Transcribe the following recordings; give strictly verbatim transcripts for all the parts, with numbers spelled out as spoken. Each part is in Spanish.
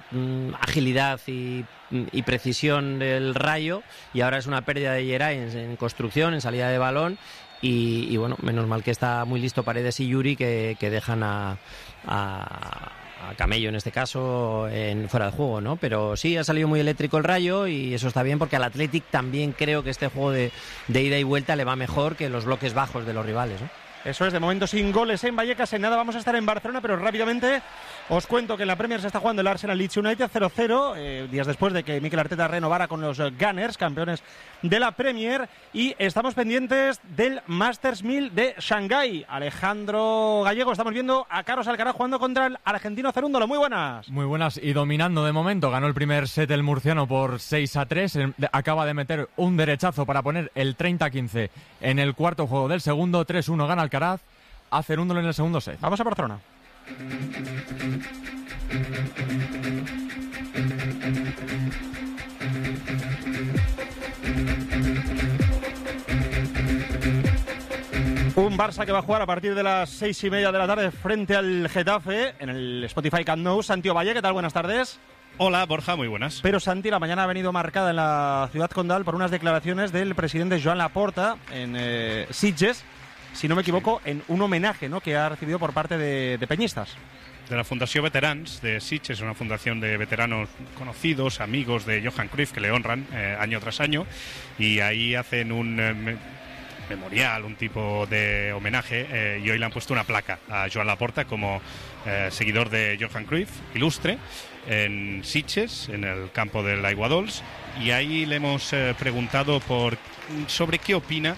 mmm, agilidad y, y precisión del Rayo, y ahora es una pérdida de Geray en, en construcción, en salida de balón. Y, y bueno, menos mal que está muy listo Paredes y Yuri, que, que dejan a, a, a Camello en este caso en, fuera de juego, ¿no? Pero sí, ha salido muy eléctrico el Rayo, y eso está bien, porque al Athletic también creo que este juego de, de ida y vuelta le va mejor que los bloques bajos de los rivales, ¿no? Eso es, de momento sin goles en Vallecas. En nada vamos a estar en Barcelona, pero rápidamente os cuento que en la Premier se está jugando el Arsenal Leeds United cero cero, eh, días después de que Mikel Arteta renovara con los Gunners, campeones de la Premier, y estamos pendientes del Masters mil de Shanghái. Alejandro Gallego, estamos viendo a Carlos Alcaraz jugando contra el argentino Cerúndolo. Muy buenas. Muy buenas, y dominando de momento. Ganó el primer set el murciano por seis a tres, acaba de meter un derechazo para poner el treinta a quince en el cuarto juego del segundo. tres uno gana Alcaraz a Cerúndolo en el segundo set. Vamos a Barcelona. Un Barça que va a jugar a partir de las seis y media de la tarde frente al Getafe en el Spotify Camp Nou. Santi Ovalle, ¿qué tal? Buenas tardes. Hola, Borja, muy buenas. Pero Santi, la mañana ha venido marcada en la ciudad condal por unas declaraciones del presidente Joan Laporta en eh, Sitges, si no me equivoco, en un homenaje, ¿no?, que ha recibido por parte de, de peñistas. De la Fundación Veterans de Sitges, una fundación de veteranos conocidos, amigos de Johan Cruyff, que le honran eh, año tras año, y ahí hacen un eh, me memorial, un tipo de homenaje, eh, y hoy le han puesto una placa a Joan Laporta como eh, seguidor de Johan Cruyff, ilustre, en Sitges, en el campo del Aiguadols, y ahí le hemos eh, preguntado por sobre qué opina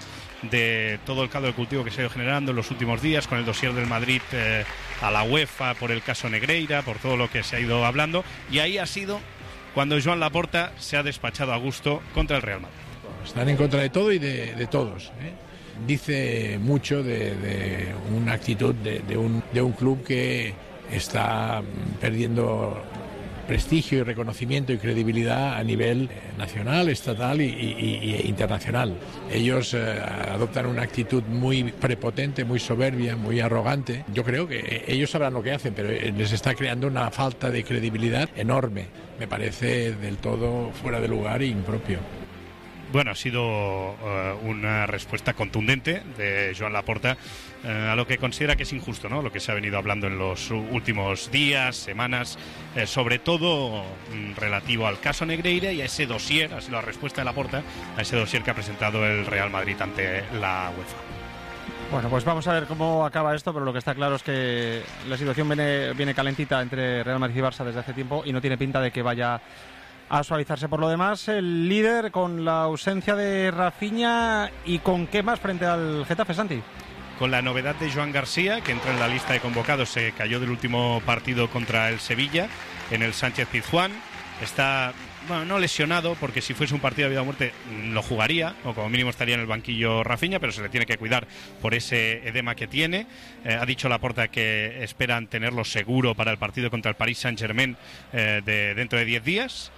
de todo el caldo de cultivo que se ha ido generando en los últimos días con el dossier del Madrid eh, a la UEFA por el caso Negreira, por todo lo que se ha ido hablando, y ahí ha sido cuando Joan Laporta se ha despachado a gusto contra el Real Madrid. Están en contra de todo y de, de todos, ¿eh? Dice mucho de, de una actitud de, de, un, de un club que está perdiendo prestigio y reconocimiento y credibilidad a nivel nacional, estatal y, y, y internacional. Ellos eh, adoptan una actitud muy prepotente, muy soberbia, muy arrogante. Yo creo que ellos sabrán lo que hacen, pero les está creando una falta de credibilidad enorme. Me parece del todo fuera de lugar e impropio. Bueno, ha sido uh, una respuesta contundente de Joan Laporta uh, a lo que considera que es injusto, ¿no? Lo que se ha venido hablando en los últimos días, semanas, eh, sobre todo mm, relativo al caso Negreira y a ese dossier, ha sido la respuesta de Laporta a ese dossier que ha presentado el Real Madrid ante la UEFA. Bueno, pues vamos a ver cómo acaba esto, pero lo que está claro es que la situación viene, viene calentita entre Real Madrid y Barça desde hace tiempo y no tiene pinta de que vaya a suavizarse. Por lo demás, el líder con la ausencia de Rafinha, y con qué más frente al Getafe, Santi. Con la novedad de Joan García, que entra en la lista de convocados, se cayó del último partido contra el Sevilla en el Sánchez Pizjuán. Está, bueno, no lesionado, porque si fuese un partido de vida o muerte lo jugaría, o como mínimo estaría en el banquillo Rafinha, pero se le tiene que cuidar por ese edema que tiene. Eh, ha dicho Laporta que esperan tenerlo seguro para el partido contra el Paris Saint-Germain eh, de dentro de diez días.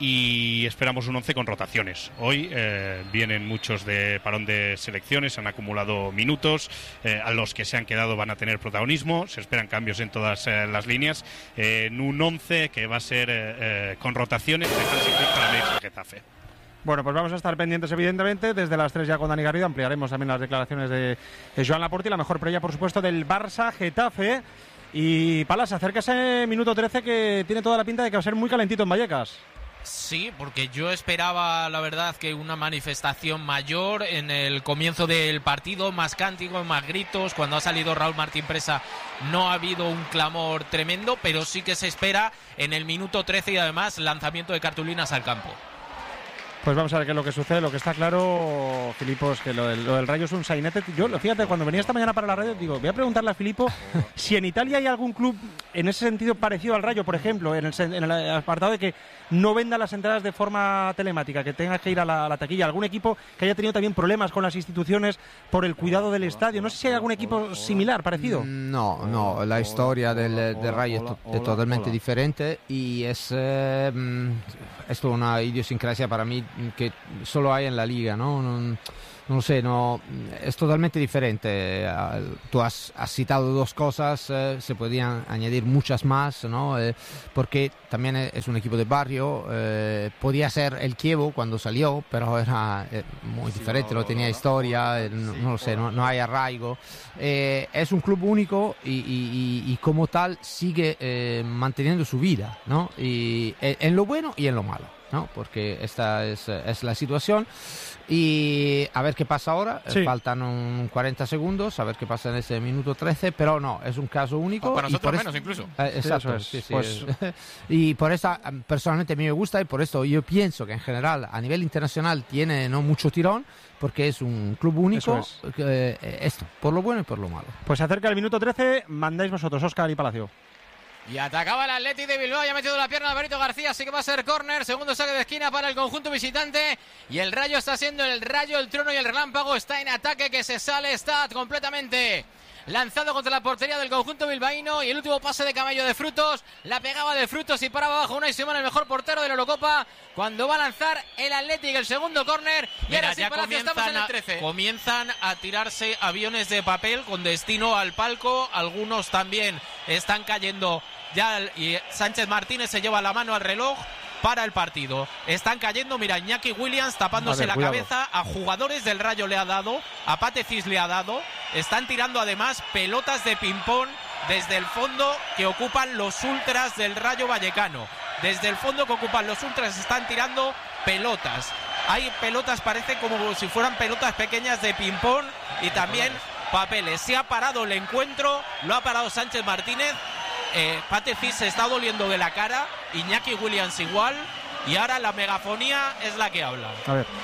Y esperamos un once con rotaciones. Hoy eh, vienen muchos de parón de selecciones, han acumulado minutos, eh, a los que se han quedado van a tener protagonismo, se esperan cambios en todas eh, las líneas, eh, en un once que va a ser eh, eh, con rotaciones de para el Getafe. Bueno, pues vamos a estar pendientes, evidentemente, desde las tres ya con Dani Garrido. Ampliaremos también las declaraciones de, de Joan Laporta y la mejor previa, por supuesto, del Barça-Getafe. Y Palas, acerca ese minuto trece que tiene toda la pinta de que va a ser muy calentito en Vallecas. Sí, porque yo esperaba, la verdad, que una manifestación mayor en el comienzo del partido, más cánticos, más gritos. Cuando ha salido Raúl Martín Presa no ha habido un clamor tremendo, pero sí que se espera en el minuto trece y además lanzamiento de cartulinas al campo. Pues vamos a ver qué es lo que sucede. Lo que está claro, Filipo, es que lo del, lo del Rayo es un sainete. Yo, fíjate, cuando venía esta mañana para la radio, digo, voy a preguntarle a Filipo si en Italia hay algún club en ese sentido parecido al Rayo, por ejemplo, en el, en el apartado de que no venda las entradas de forma telemática, que tengas que ir a la, a la taquilla. Algún equipo que haya tenido también problemas con las instituciones por el cuidado del estadio. No sé si hay algún equipo similar, parecido. No, no, la historia del, del Rayo es, to es totalmente diferente y es, eh, es una idiosincrasia para mí que solo hay en la liga, ¿no? No, no lo sé, no, es totalmente diferente. Tú has, has citado dos cosas, eh, se podían añadir muchas más, ¿no? Eh, porque también es un equipo de barrio, eh, podía ser el Chievo cuando salió, pero era eh, muy diferente, no tenía historia, eh, no, no lo sé, no, no hay arraigo. Eh, es un club único y, y, y, y como tal sigue eh, manteniendo su vida, ¿no? Y en lo bueno y en lo malo, ¿no? Porque esta es, es la situación. Y a ver qué pasa ahora, sí. Faltan un cuarenta segundos, a ver qué pasa en ese minuto trece, pero no, es un caso único. O para nosotros y por menos es... incluso. Eh, exacto, sí, sí, sí, pues... y por eso personalmente a mí me gusta y por esto yo pienso que en general a nivel internacional tiene no mucho tirón, porque es un club único, es. eh, esto, por lo bueno y por lo malo. Pues se acerca el minuto trece, mandáis vosotros, Óscar y Palacio. Y atacaba el Athletic de Bilbao, ya ha metido la pierna Alberto García, así que va a ser córner, segundo saque de esquina para el conjunto visitante, y el Rayo está siendo el Rayo, el Trueno y el Relámpago, está en ataque que se sale, está completamente lanzado contra la portería del conjunto bilbaíno, y el último pase de Camello de Frutos, la pegaba de Frutos y paraba abajo Unai Simón, el mejor portero de la Eurocopa, cuando va a lanzar el Athletic el segundo córner, y Mira, ahora sí, ya Palacio, estamos en el trece. A, comienzan a tirarse aviones de papel con destino al palco, algunos también están cayendo ya, y Sánchez Martínez se lleva la mano al reloj para el partido. Están cayendo, mira, Iñaki Williams tapándose ver, la cuidado. cabeza, a jugadores del Rayo le ha dado, a Patecis le ha dado, están tirando además pelotas de ping-pong desde el fondo que ocupan los ultras del Rayo Vallecano. Desde el fondo que ocupan los ultras están tirando pelotas. Hay pelotas, parece como si fueran pelotas pequeñas de ping-pong y también papeles. Se ha parado el encuentro, lo ha parado Sánchez Martínez. Eh, Patecis se está doliendo de la cara, Iñaki Williams igual, y ahora la megafonía es la que habla. A ver.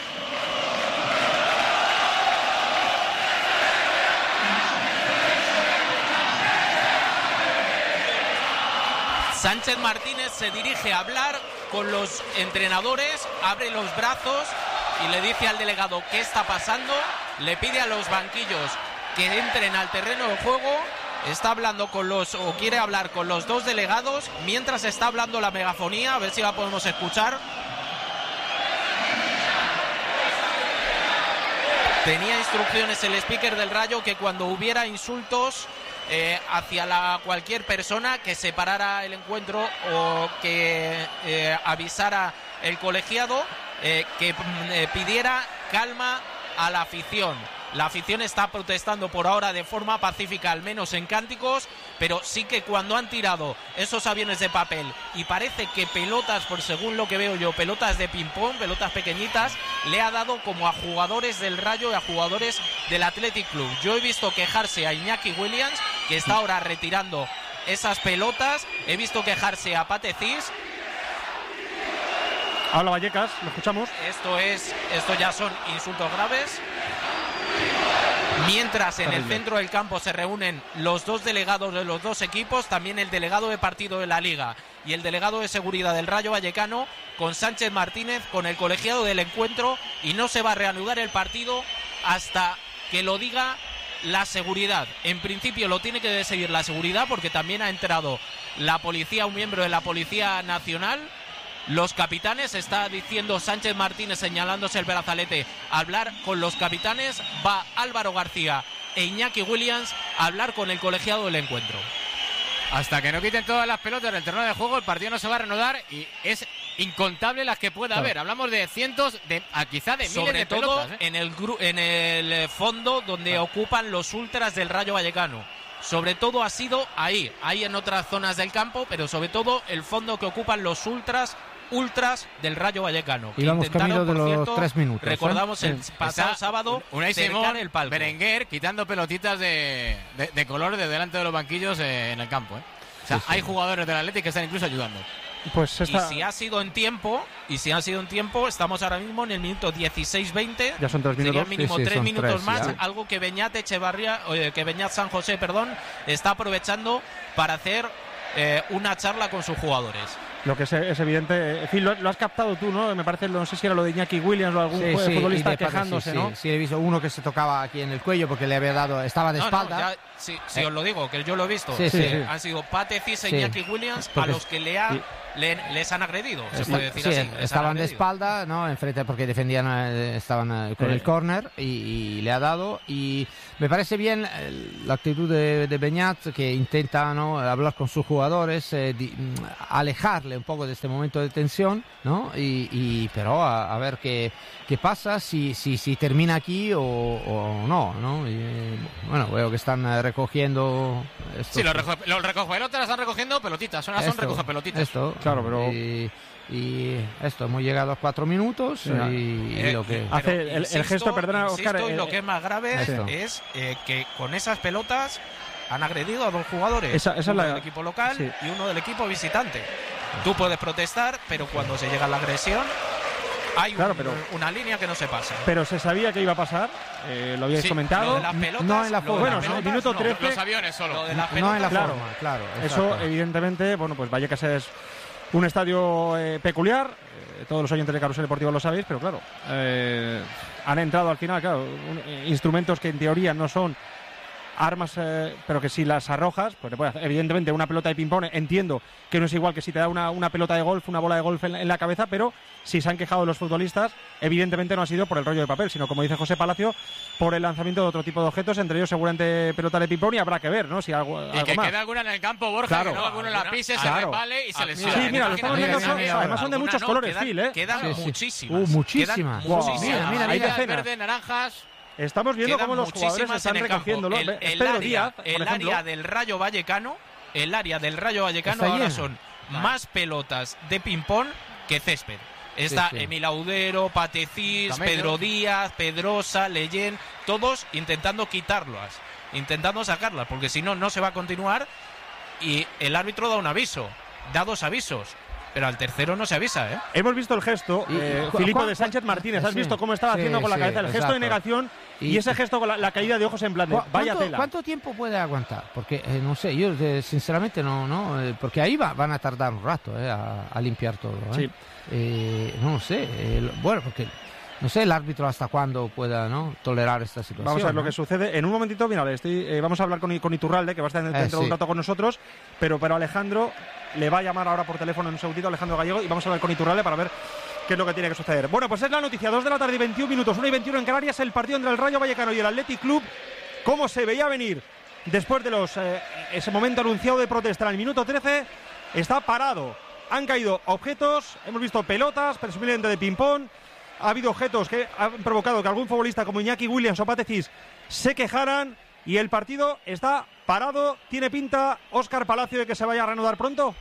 Sánchez Martínez se dirige a hablar con los entrenadores, abre los brazos y le dice al delegado qué está pasando, le pide a los banquillos que entren al terreno de juego. Está hablando con los, o quiere hablar con los dos delegados, mientras está hablando la megafonía, a ver si la podemos escuchar. Tenía instrucciones el speaker del Rayo que cuando hubiera insultos eh, hacia la, cualquier persona, que se parara el encuentro o que eh, avisara el colegiado, eh, que eh, pidiera calma a la afición. La afición está protestando por ahora de forma pacífica, al menos en cánticos, pero sí que cuando han tirado esos aviones de papel y parece que pelotas, por según lo que veo yo, pelotas de ping-pong, pelotas pequeñitas, le ha dado como a jugadores del Rayo y a jugadores del Athletic Club. Yo he visto quejarse a Iñaki Williams, que está ahora retirando esas pelotas, he visto quejarse a Patecis. Habla Vallecas, lo escuchamos. Esto es, esto ya son insultos graves. Mientras en el centro del campo se reúnen los dos delegados de los dos equipos, también el delegado de partido de la Liga y el delegado de seguridad del Rayo Vallecano, con Sánchez Martínez, con el colegiado del encuentro, y no se va a reanudar el partido hasta que lo diga la seguridad. En principio lo tiene que seguir la seguridad, porque también ha entrado la policía, un miembro de la Policía Nacional. Los capitanes, está diciendo Sánchez Martínez, señalándose el brazalete, a hablar con los capitanes. Va Álvaro García e Iñaki Williams a hablar con el colegiado del encuentro. Hasta que no quiten todas las pelotas del terreno de juego, el partido no se va a reanudar, y es incontable las que pueda haber. Hablamos de cientos, de a quizá de miles Sobre de todo pelotas, ¿eh? en el gru- en el fondo donde ocupan los ultras del Rayo Vallecano. Sobre todo ha sido ahí, ahí en otras zonas del campo, pero sobre todo el fondo que ocupan los ultras ultras del Rayo Vallecano. Y vamos camino de los cierto, tres minutos. Recordamos ¿eh? el pasado Está sábado Unai cercar Simón, el palco. Berenguer quitando pelotitas de, de, de color de delante de los banquillos eh, en el campo. ¿eh? O sea, Sí, sí. hay jugadores del Atlético que están incluso ayudando. Pues esta... Y si ha sido en tiempo, y si ha sido en tiempo, estamos ahora mismo en el minuto dieciséis veinte. Ya son tres minutos. Serían mínimo Sí, sí, tres son minutos tres, más, ya. algo que Beñat Echevarría, eh, que Beñat San José, perdón, está aprovechando para hacer eh, una charla con sus jugadores. Lo que es, es evidente, en fin, lo, lo has captado tú, ¿no? Me parece, no sé si era lo de Iñaki Williams o algún Sí, jue- sí, futbolista y de parte, quejándose, sí, ¿no? Sí, sí, he visto uno que se tocaba aquí en el cuello porque le había dado, estaba de No, espalda. no, ya, sí, sí Eh. os lo digo, que yo lo he visto. Sí, sí, Eh, sí. Han sido Patecis e Sí. Iñaki Williams Porque- a los que le ha y- le, les han agredido, se Está- puede decir sí, así. les han estaban de agredido. espalda, ¿no? Enfrente porque defendían, eh, estaban eh, con Eh. el córner y, y le ha dado. Y me parece bien eh, la actitud de, de Beñat, que intenta, ¿no?, hablar con sus jugadores, eh, di- mm, alejarle un poco de este momento de tensión, ¿no? Y, y- pero a, a ver qué, qué pasa, si, si, si termina aquí o, o no, ¿no? Y, eh, bueno, veo que están eh, recogiendo estos- Sí, los, reco los recogepelotas están recogiendo pelotitas, son, son esto, recogepelotitas. esto, Claro, pero- Y, y esto, hemos llegado a cuatro minutos Sí. y, y Eh, lo que... Hace pero el- el insisto, gesto, perdona, insisto, Óscar, y eh, lo que es más grave esto. es eh, que con esas pelotas han agredido a dos jugadores, Esa- esa es uno la- del equipo local sí. y uno del equipo visitante. Tú puedes protestar, pero cuando se llega a la agresión hay Claro, un- pero- una línea que no se pasa. Pero se sabía que iba a pasar, eh, lo habíais Sí, comentado. lo de las pelotas, no en la lo de forma. las Bueno, pelotas, el minuto no. trece. Los aviones solo. Lo de las No en la pelotas, Claro. forma, claro. Eso, exacto. evidentemente, bueno, pues Vallecas es un estadio eh, peculiar. eh, todos los oyentes de Carrusel Deportivo lo sabéis, pero claro, eh, han entrado al final, claro, un- eh, instrumentos que en teoría no son armas, eh, pero que si las arrojas, pues te puede hacer. Evidentemente, una pelota de ping-pong, entiendo que no es igual que si te da una, una pelota de golf, una bola de golf en la, en la cabeza, pero si se han quejado los futbolistas, evidentemente no ha sido por el rollo de papel, sino, como dice José Palacio, por el lanzamiento de otro tipo de objetos, entre ellos seguramente pelota de ping-pong, y habrá que ver, ¿no? Si algo, Y algo que más. quede alguna en el campo, Borja, Claro. que no alguno la pise, se Claro. resbale y se Ah, lesione. sí, mira, lo estamos viendo, Imagínate, son- mira, además son de alguna muchos no, colores, quedan, Phil, ¿eh? Quedan Sí, sí. muchísimas. Uh, muchísimas. Quedan Wow. muchísimas. Mira, mira, Hay mira. decenas. Verde, naranjas. Estamos viendo Quedan cómo los jugadores muchísimas están en el campo. recogiéndolo. El, Ve- es el Pedro área, Díaz, por el ejemplo. área del Rayo Vallecano, el área del Rayo Vallecano Está ahora llena. son más pelotas de ping-pong que césped. Está Sí, sí. Emil Audero, Patecís, Camello. Pedro Díaz, Pedrosa, Leyen, todos intentando quitarlas, intentando sacarlas, porque si no, no se va a continuar. Y el árbitro da un aviso, da dos avisos, pero al tercero no se avisa, ¿eh? Hemos visto el gesto, Y- eh, cu- Filipo cu- de Sánchez Martínez. Has sí, visto cómo estaba sí, haciendo con la sí, cabeza el gesto de exacto. negación y, Y- ese gesto con la, la caída de ojos en plan de ¿Cu- vaya ¿Cuánto, tela. cuánto tiempo puede aguantar? Porque eh, no sé, yo eh, sinceramente no, no, eh, porque ahí va- van a tardar un rato eh, a, a limpiar todo. ¿eh? Sí. Eh, no sé, eh, lo- bueno, porque no sé el árbitro hasta cuándo pueda, ¿no?, tolerar esta situación. Vamos a ver lo ¿no? que sucede. En un momentito, mira, le estoy, eh, vamos a hablar con, con Iturralde, que va a estar dentro Eh, de un sí. rato con nosotros, pero, pero Alejandro le va a llamar ahora por teléfono en un segundito, Alejandro Gallego, y vamos a hablar con Iturralde para ver qué es lo que tiene que suceder. Bueno, pues es la noticia, dos de la tarde y veintiún minutos, una y veintiuno en Canarias, el partido entre el Rayo Vallecano y el Athletic Club. ¿Cómo se veía venir después de los eh, ese momento anunciado de protesta? En el minuto trece está parado. Han caído objetos, hemos visto pelotas, presumiblemente de ping-pong. Ha habido objetos que han provocado que algún futbolista como Iñaki Williams o Patecís se quejaran y el partido está parado. ¿Tiene pinta, Óscar Palacio, de que se vaya a reanudar pronto?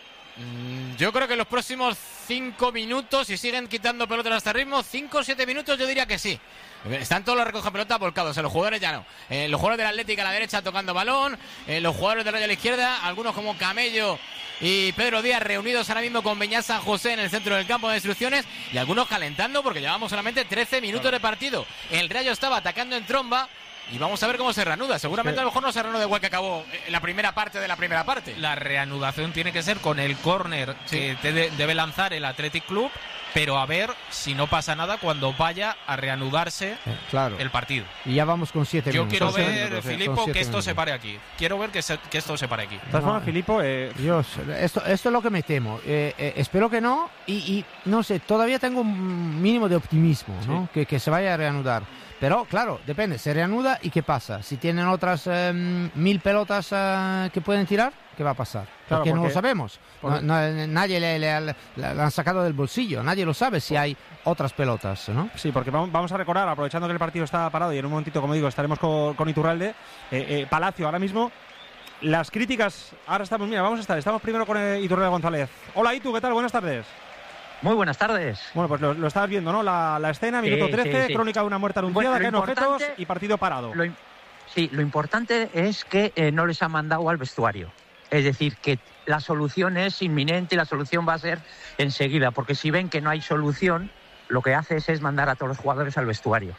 Mm, Yo creo que en los próximos cinco minutos, si siguen quitando pelotas a este ritmo, cinco o siete minutos, yo diría que sí. Están todos los recogepelotas volcados, en los jugadores ya no. Eh, los jugadores del Atlético a la derecha tocando balón, eh, los jugadores del Rayo a la izquierda, algunos como Camello y Pedro Díaz reunidos ahora mismo con Beñat San José en el centro del campo de instrucciones y algunos calentando porque llevamos solamente trece minutos de partido. El Rayo estaba atacando en tromba. Y vamos a ver cómo se reanuda. Seguramente a lo mejor no se reanuda igual que acabó en la primera parte de la primera parte. La reanudación tiene que ser con el córner que te de- debe lanzar el Athletic Club, pero a ver si no pasa nada cuando vaya a reanudarse Eh, claro. el partido. Y ya vamos con siete Yo minutos. quiero Son siete ver, minutos, eh, son Filipo, siete que esto se minutos. pare aquí. Quiero ver que, se- que esto se pare aquí. De todas No, formas, Filipo, eh, Dios, esto, esto es lo que me temo. Eh, eh, espero que no y, y no sé, todavía tengo un mínimo de optimismo, ¿no? Que, que se vaya a reanudar. Pero claro, depende, se reanuda y qué pasa. Si tienen otras eh, mil pelotas eh, que pueden tirar, ¿qué va a pasar? Claro, porque, no porque- lo sabemos. porque- No- no- nadie le, le- le- le han sacado del bolsillo, nadie lo sabe si hay otras pelotas, ¿no? sí, porque vamos, vamos a recordar, aprovechando que el partido está parado y en un momentito, como digo, estaremos con, con Iturralde, eh, eh, Palacio ahora mismo. Las críticas, ahora estamos, mira, vamos a estar, estamos primero con eh, Iturralde González. Hola, Itu, ¿qué tal? Buenas tardes. Muy buenas tardes. Bueno, pues lo, lo estabas viendo, ¿no? La, la escena, minuto Sí, trece, sí, sí. crónica de una muerte anunciada, Bueno, lo caen objetos importante- y partido parado. Lo, im- sí, lo importante es que eh, no les han mandado al vestuario. Es decir, que la solución es inminente y la solución va a ser enseguida, porque si ven que no hay solución, lo que haces es mandar a todos los jugadores al vestuario.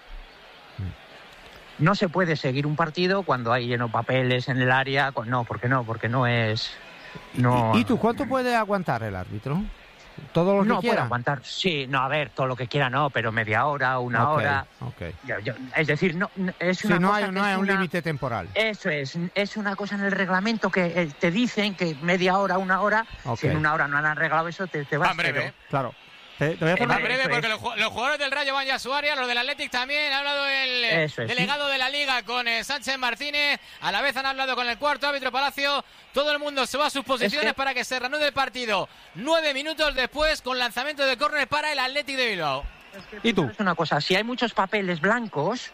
No se puede seguir un partido cuando hay lleno papeles en el área. cu- No, porque no, porque no es... No, ¿Y, y tú cuánto puede aguantar el árbitro? todo lo que no quiera. puede aguantar. Sí, no, a ver, todo lo que quiera no, pero media hora, una Okay, hora. okay. Yo- yo- es decir, no, no- es Sí, una no cosa hay, que no hay es un una- límite temporal. Eso es, es una cosa en el reglamento que eh, te dicen que media hora, una hora, Ok. si en una hora no han arreglado eso, te, te vas. Van breve, pero- ¿eh? Claro. Te, te voy a hacer Eh, una... Más breve Eso porque es. los, ju- los jugadores del Rayo van ya a su área, los del Athletic también. Ha hablado el eh, Eso es. delegado de la Liga con eh, Sánchez Martínez. A la vez han hablado con el cuarto árbitro Palacio. Todo el mundo se va a sus posiciones Es que- para que se reanude el partido. Nueve minutos después con lanzamiento de córner para el Athletic de Bilbao. ¿Y tú? Es una cosa, si hay muchos papeles blancos,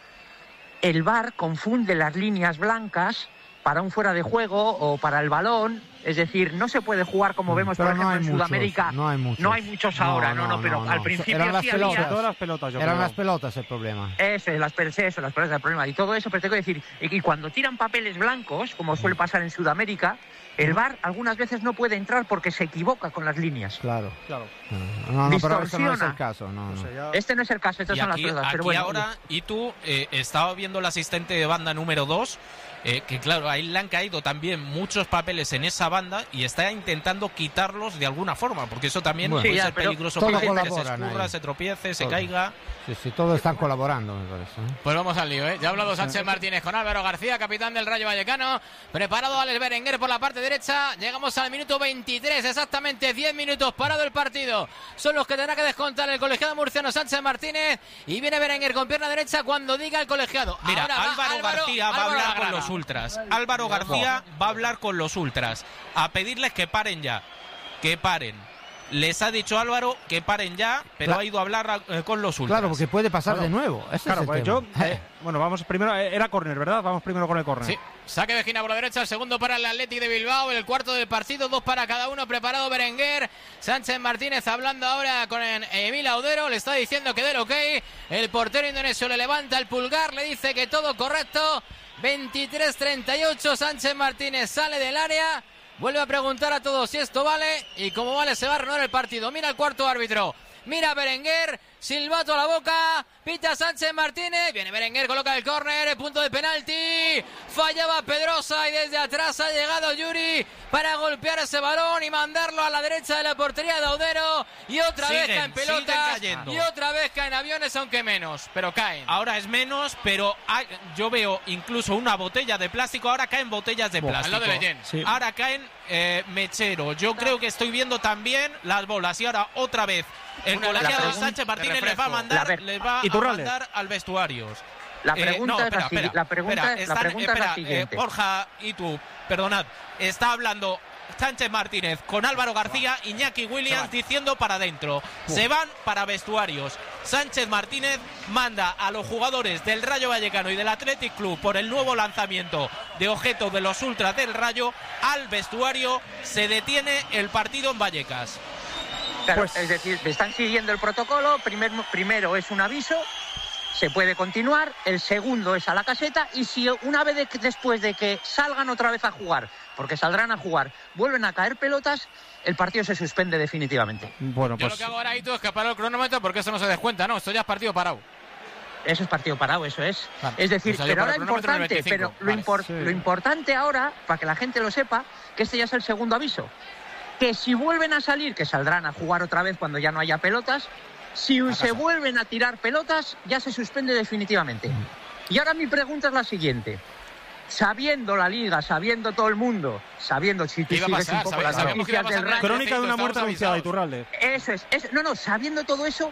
el V A R confunde las líneas blancas para un fuera de juego o para el balón. Es decir, no se puede jugar como vemos, Pero por no ejemplo, hay en muchos, Sudamérica. no hay muchos. No hay muchos ahora, no, no, pero al principio Eran las sí pelotas. había. Todas las pelotas, yo Eran creo. las pelotas el problema. Eso es, las, pe- eso, las pelotas del problema. Y todo eso, pero tengo que decir, y y cuando tiran papeles blancos, como suele pasar en Sudamérica, el V A R algunas veces no puede entrar porque se equivoca con las líneas. Claro. Claro. No, no, pero eso no es Distorsiona. el caso. No, No no. sé, ya- Este no es el caso, estas Y son aquí, las pelotas. Pero aquí bueno, ahora, y tú, eh, estaba viendo el asistente de banda número dos, eh, que claro, ahí le han caído también muchos papeles en esa banda y está intentando quitarlos de alguna forma, porque eso también Bueno. puede Sí, ya, ser pero peligroso todo para la gente, que se colaboran escurra, ahí. se tropiece, se Todo. caiga. Sí, sí, todos están colaborando, me parece. ¿eh? Pues vamos al lío, ¿eh? Ya ha hablado Sánchez Martínez con Álvaro García, capitán del Rayo Vallecano. Preparado Alex Berenguer por la parte derecha. Llegamos al minuto veintitrés, exactamente diez minutos parado el partido. Son los que tendrá que descontar el colegiado murciano Sánchez Martínez. Y viene Berenguer con pierna derecha cuando diga el colegiado. Mira, Ahora va Álvaro, García va a Álvaro hablar Lagrada. con los ultras. Álvaro García va a hablar con los ultras, a pedirles que paren ya, que paren. Les ha dicho Álvaro que paren ya, pero Claro. ha ido a hablar eh, con los ultras. Claro, porque puede pasar Claro. de nuevo. Ese Claro, es el pues tema. yo... eh, bueno, vamos primero... eh, Era córner, ¿verdad? Vamos primero con el córner. Sí, saque de esquina por la derecha, el segundo para el Athletic de Bilbao, el cuarto del partido, dos para cada uno, preparado Berenguer, Sánchez Martínez hablando ahora con Emil Audero, le está diciendo que del ok, el portero indonesio le levanta el pulgar, le dice que todo correcto, veintitrés treinta y ocho, Sánchez Martínez sale del área, vuelve a preguntar a todos si esto vale, y como vale se va a renovar el partido, mira el cuarto árbitro. Mira Berenguer, silbato a la boca, pita Sánchez Martínez, viene Berenguer, coloca el córner, punto de penalti, fallaba Pedrosa y desde atrás ha llegado Yuri para golpear ese balón y mandarlo a la derecha de la portería de Audero y otra Siguen, vez caen siguen pelotas cayendo. y otra vez caen aviones aunque menos, pero caen. Ahora es menos, pero hay- yo veo incluso una botella de plástico. Ahora caen botellas de Buah. plástico. Al lado de Leyen. Sí. Ahora caen eh, mechero. Yo creo que estoy viendo también las bolas. Y ahora otra vez el Una- colegiado la de pregunta- Sánchez Martínez de les va a refresco. mandar, La ver- les va a Iturralde. mandar al vestuarios. La Eh, pregunta no, es espera, la, si- espera, la pregunta, espera, la están- pregunta es la espera, siguiente. eh, Borja y tú, perdonad, está hablando Sánchez Martínez con Álvaro García, Iñaki Williams diciendo para adentro. Se van para vestuarios. Sánchez Martínez manda a los jugadores del Rayo Vallecano y del Athletic Club por el nuevo lanzamiento de objetos de los ultras del Rayo al vestuario. Se detiene el partido en Vallecas. Claro, Pues- es decir, están siguiendo el protocolo. Primer, primero es un aviso, se puede continuar. El segundo es a la caseta. Y si una vez de que- después de que salgan otra vez a jugar, porque saldrán a jugar, vuelven a caer pelotas, el partido se suspende definitivamente. Bueno, Yo pues... lo que hago ahora, Itu, es que paro el cronómetro porque eso no se descuenta, ¿no? Esto ya es partido parado. Eso es partido parado, eso es. Claro. Es decir, O sea, yo pero para ahora el cronómetro en el importante, pero veinticinco, lo, vale. impor- Sí. lo importante ahora, para que la gente lo sepa, que este ya es el segundo aviso. Que si vuelven a salir, que saldrán a jugar otra vez cuando ya no haya pelotas, si se vuelven a tirar pelotas, ya se suspende definitivamente. Y ahora mi pregunta es la siguiente. Sabiendo la liga, sabiendo todo el mundo, sabiendo si tú ¿Qué iba a sigues pasar? un poco Sabe- las sabíamos que iba a noticias del pasar Rayo, Crónica de una Estamos muerte anunciada, avisados. Iturralde. eso es, eso- no, no, sabiendo todo eso,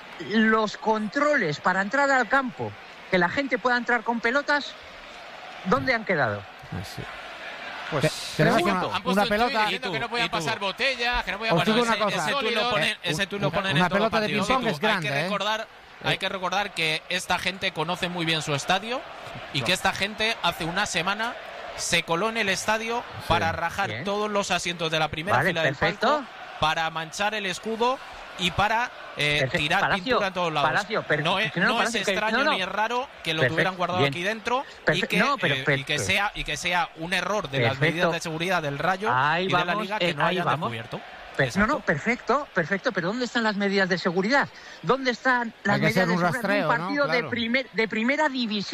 los controles para entrar al campo, que la gente pueda entrar con pelotas, ¿dónde han quedado? Así. Pues... Te- tenemos Pregunto, una, han puesto una un tuit pelota. diciendo que no y podían tú. pasar botellas, que no podían Os pasar digo una ese, cosa. ese tuit lo sólidos. ponen, ese tuit lo Una- ponen una en todo pelota de partido. ping-pong Tú, es grande, hay que ¿eh? recordar, hay que recordar que esta gente conoce muy bien su estadio y que esta gente hace una semana se coló en el estadio para rajar Bien. todos los asientos de la primera Vale, fila perfecto. del palco, para manchar el escudo y para eh, Perfecto. tirar Palacio, pintura en todos lados. Palacio, per- no es, que no, no Palacio, es que- extraño no, no. ni es raro que lo Perfecto, tuvieran guardado bien. aquí dentro y Perfe- que, no, pero eh, y perfecto. que sea y que sea un error de las Perfecto. medidas de seguridad del Rayo Ahí y de la vamos, Liga que eh, no ahí hayan vamos. descubierto. Per- Exacto. no, no, perfecto, perfecto, pero ¿dónde están las medidas de seguridad? ¿Dónde están las Hay que medidas hacer de un seguridad de rastreo, un ¿no? partido de, Claro. primer, de primera división?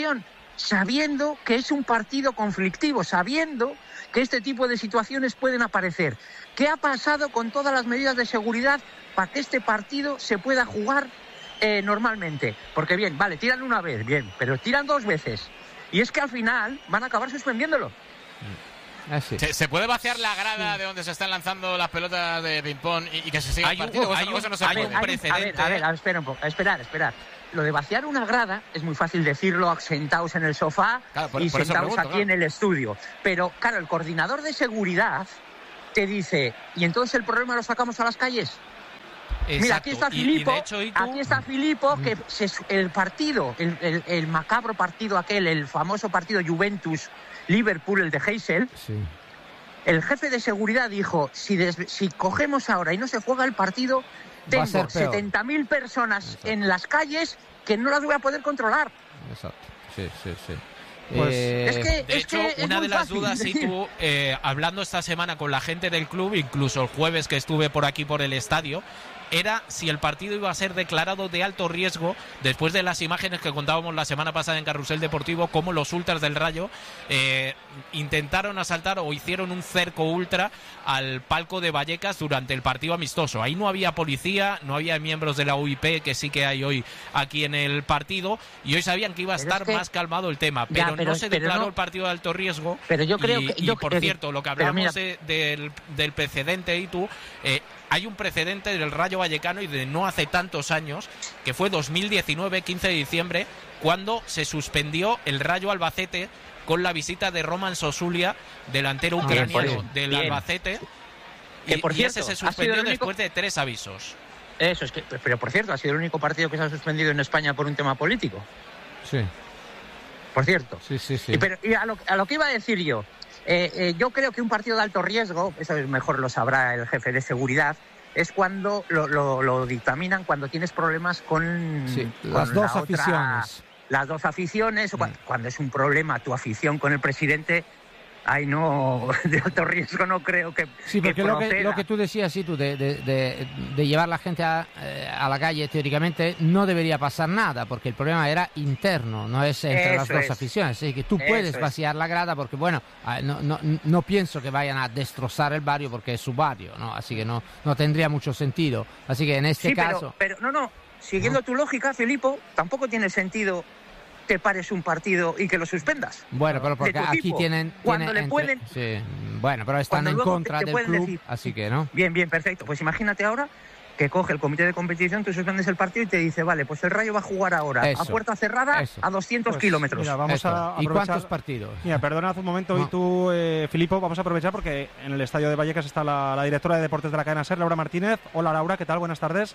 sabiendo que es un partido conflictivo, sabiendo que este tipo de situaciones pueden aparecer. ¿Qué ha pasado con todas las medidas de seguridad para que este partido se pueda jugar eh, normalmente? Porque bien, vale, tiran una vez, bien, pero tiran dos veces. Y es que al final van a acabar suspendiéndolo. Ah, sí. ¿Se, ¿Se puede vaciar la grada sí. de donde se están lanzando las pelotas de ping-pong y, y que se siga hay el partido? Un, hay un, un, no se hay puede. un precedente. A ver, a ver, a ver, espera un poco, esperar, esperar. Lo de vaciar una grada es muy fácil decirlo sentados en el sofá claro, por, y por sentados pregunto, aquí claro. en el estudio. Pero, claro, el coordinador de seguridad te dice, ¿y entonces el problema lo sacamos a las calles? Exacto. Mira, aquí está Filipo, y, y hecho, ¿y tú? aquí está Filipo, que se, el partido, el, el, el macabro partido aquel, el famoso partido Juventus-Liverpool, el de Heysel, sí. El jefe de seguridad dijo, si, des, si cogemos ahora y no se juega el partido, tengo setenta mil personas Exacto. en las calles que no las voy a poder controlar. Exacto, sí, sí, sí. Pues, eh, es que, de es hecho, que una es de las fácil. dudas, y tú, eh, hablando esta semana con la gente del club, incluso el jueves que estuve por aquí por el estadio, era si el partido iba a ser declarado de alto riesgo después de las imágenes que contábamos la semana pasada en Carrusel Deportivo, cómo los ultras del Rayo eh, intentaron asaltar o hicieron un cerco ultra al palco de Vallecas durante el partido amistoso. Ahí no había policía, no había miembros de la U I P, que sí que hay hoy aquí en el partido, y hoy sabían que iba a pero estar es que... más calmado el tema, pero, ya, pero no se pero declaró no... el partido de alto riesgo. Pero yo creo y, que... Y yo por creo... cierto, lo que hablamos mira... de, del, del precedente, y tú... Eh, hay un precedente del Rayo Vallecano y de no hace tantos años, que fue dos mil diecinueve, quince de diciembre, cuando se suspendió el Rayo Albacete con la visita de Roman Sosulia, delantero ah, ucraniano bien, del bien. Albacete, que, y, por cierto, y ese se suspendió único... después de tres avisos. Eso es que, pero por cierto, ha sido el único partido que se ha suspendido en España por un tema político. Sí. Por cierto. Sí, sí, sí. Y, pero, y a, lo, a lo que iba a decir yo, Eh, eh, yo creo que un partido de alto riesgo, eso mejor lo sabrá el jefe de seguridad, es cuando lo, lo, lo dictaminan cuando tienes problemas con, sí, con las dos la aficiones. Otra, las dos aficiones, mm. cuando, cuando es un problema tu afición con el presidente, ay no, de alto riesgo no creo que Sí, porque que lo, que, lo que tú decías, sí, tú, de, de, de, de llevar la gente a, a la calle, teóricamente no debería pasar nada, porque el problema era interno, no es entre Eso las dos es. aficiones. Así que tú Eso puedes es. vaciar la grada, porque bueno, no, no, no pienso que vayan a destrozar el barrio porque es su barrio, ¿no? Así que no, no tendría mucho sentido. Así que en este sí, caso... Pero, pero no, no, siguiendo ¿no? tu lógica, Filipo, tampoco tiene sentido que pares un partido y que lo suspendas. Bueno, pero porque aquí tipo, tienen... Cuando tienen le pueden... entre, sí, bueno, pero están en contra te, te del club, decir, así que, ¿no? Bien, bien, perfecto. Pues imagínate ahora que coge el comité de competición, tú suspendes el partido y te dice, vale, pues el Rayo va a jugar ahora eso, a puerta cerrada eso. a doscientos pues, kilómetros. Mira, vamos Esto. a aprovechar... ¿Y cuántos partidos? Mira, perdona hace un momento, no. y tú, eh, Filipo, vamos a aprovechar porque en el estadio de Vallecas está la, la directora de deportes de la cadena SER, Laura Martínez. Hola, Laura, ¿qué tal? Buenas tardes.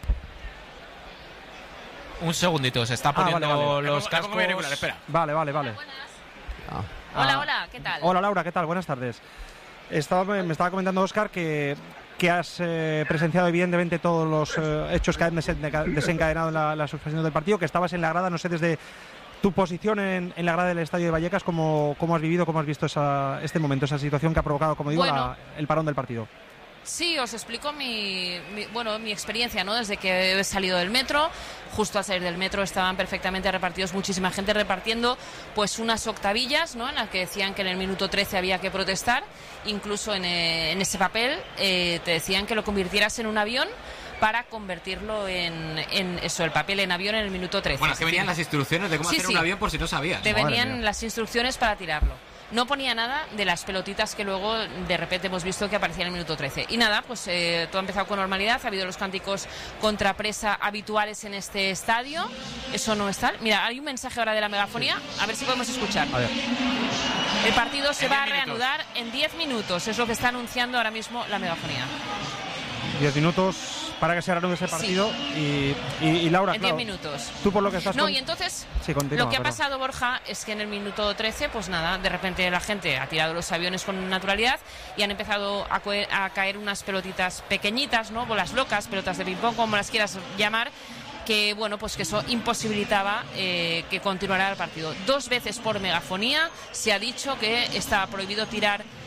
Un segundito, se está poniendo ah, vale, vale. los cascos. Regular, espera. Vale, vale, vale. Ah. Ah. Hola, hola, ¿qué tal? Hola, Laura, ¿qué tal? Buenas tardes. Estaba, me estaba comentando Óscar que, que has eh, presenciado evidentemente todos los eh, hechos que han desencadenado la, la suspensión del partido, que estabas en la grada, no sé, desde tu posición en, en la grada del estadio de Vallecas, ¿cómo, cómo has vivido, cómo has visto esa, este momento, esa situación que ha provocado, como digo, bueno. la, el parón del partido? Sí, os explico mi, mi, bueno, mi experiencia, ¿no? Desde que he salido del metro, justo al salir del metro estaban perfectamente repartidos, muchísima gente repartiendo pues unas octavillas, ¿no? En las que decían que en el minuto trece había que protestar, incluso en, eh, en ese papel eh, te decían que lo convirtieras en un avión para convertirlo en, en eso, el papel en avión en el minuto trece. Bueno, es que venían las instrucciones de cómo sí, hacer sí. un avión por si no sabías. Te venían las instrucciones para tirarlo. No ponía nada de las pelotitas que luego de repente hemos visto que aparecían en el minuto trece. Y nada, pues eh, todo ha empezado con normalidad. Ha habido los cánticos contra presa habituales en este estadio. Eso no está. Mira, hay un mensaje ahora de la megafonía. A ver si podemos escuchar. A ver. El partido se en va a minutos. reanudar en diez minutos. Es lo que está anunciando ahora mismo la megafonía. diez minutos para que se reanude ese partido. Sí. Y, y, y Laura, en diez claro, minutos. tú por lo que estás... No, con... y entonces sí, continúa, lo que ha perdón. pasado, Borja, es que en el minuto trece, pues nada, de repente la gente ha tirado los aviones con naturalidad y han empezado a, a caer unas pelotitas pequeñitas, ¿no? Bolas locas, pelotas de ping-pong, como las quieras llamar, que bueno, pues que eso imposibilitaba eh, que continuara el partido. Dos veces por megafonía se ha dicho que estaba prohibido tirar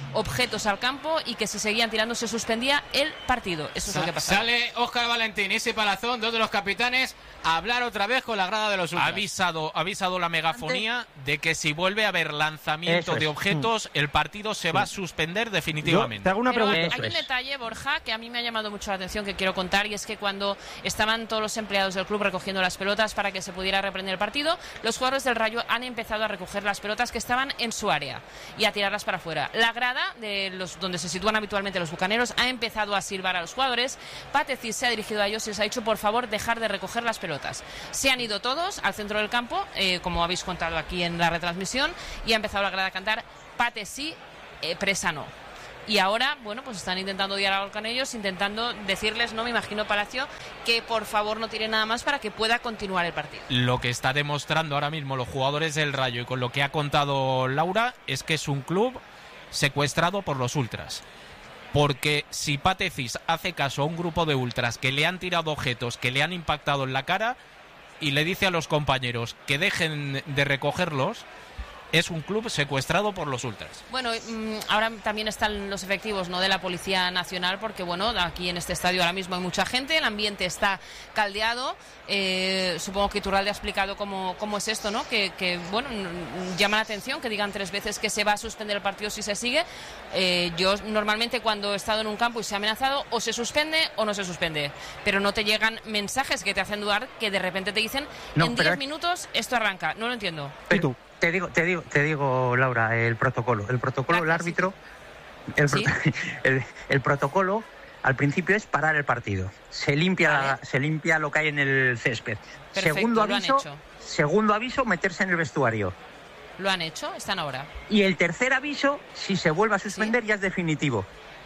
objetos al campo y que si seguían tirando se suspendía el partido. Eso es Sa lo que pasaba. Sale Óscar Valentín y ese Palazón, dos de los capitanes, a hablar otra vez con la grada de los ultras. Ha avisado, ha avisado la megafonía de que si vuelve a haber lanzamiento de objetos, el partido se va a suspender definitivamente. Yo te hago una Pero pregunta. hay, hay un detalle, Borja, que a mí me ha llamado mucho la atención, que quiero contar, y es que cuando estaban todos los empleados del club recogiendo las pelotas para que se pudiera reprender el partido, los jugadores del Rayo han empezado a recoger las pelotas que estaban en su área y a tirarlas para afuera. La grada, de los, donde se sitúan habitualmente los bucaneros, ha empezado a silbar a los jugadores. Patecis se ha dirigido a ellos y les ha dicho, por favor, dejar de recoger las pelotas. Se han ido todos al centro del campo, eh, como habéis contado aquí en la retransmisión, y ha empezado la grada a cantar Pate sí, eh, presa no. Y ahora, bueno, pues están intentando dialogar con ellos, intentando decirles, no me imagino Palacio, que por favor no tire nada más para que pueda continuar el partido. Lo que está demostrando ahora mismo los jugadores del Rayo y con lo que ha contado Laura es que es un club secuestrado por los ultras. Porque si Patecis hace caso a un grupo de ultras que le han tirado objetos, que le han impactado en la cara y le dice a los compañeros que dejen de recogerlos, es un club secuestrado por los ultras. Bueno, ahora también están los efectivos, ¿no?, de la Policía Nacional, porque bueno, aquí en este estadio ahora mismo hay mucha gente, el ambiente está caldeado. Eh, supongo que Iturralde ha explicado cómo, cómo es esto, ¿no? Que, que bueno, llama la atención que digan tres veces que se va a suspender el partido si se sigue. Eh, yo normalmente cuando he estado en un campo y se ha amenazado, o se suspende o no se suspende, pero no te llegan mensajes que te hacen dudar, que de repente te dicen No, en pero diez es- minutos esto arranca. No lo entiendo. ¿Y tú? Te digo, te digo, te digo, Laura, el protocolo. El protocolo, el árbitro, el, Sí. pro- el, el protocolo al principio es parar el partido. Se limpia, Vale. se limpia lo que hay en el césped. Perfecto, segundo lo han aviso, hecho. segundo aviso, meterse en el vestuario. ¿Lo han hecho? Están ahora. Y el tercer aviso, si se vuelve a suspender, ya es definitivo.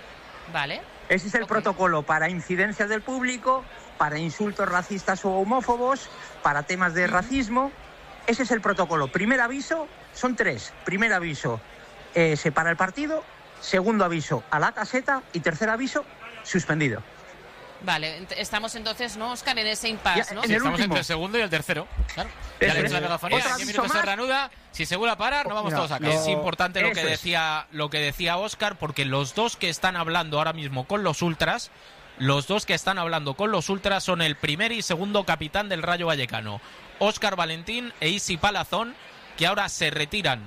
Vale. Ese es el Ok. protocolo para incidencias del público, para insultos racistas o homófobos, para temas de racismo. Ese es el protocolo. Primer aviso, son tres. Primer aviso, eh, se para el partido. Segundo aviso, a la caseta. Y tercer aviso, suspendido. Vale, ent- estamos entonces, ¿no, Óscar, en ese impasse, Ya, ¿no? en Sí, el estamos último. entre el segundo y el tercero. Claro. Eso Ya le he es. hecho la megafonía. Otro En diez aviso minutos se más. reanuda. Si se vuelve a parar, no vamos Mira, todos a lo- casa. Es importante lo que Eso es. decía lo que decía Óscar, porque los dos que están hablando ahora mismo con los ultras, los dos que están hablando con los ultras son el primer y segundo capitán del Rayo Vallecano, Óscar Valentín e Isi Palazón, que ahora se retiran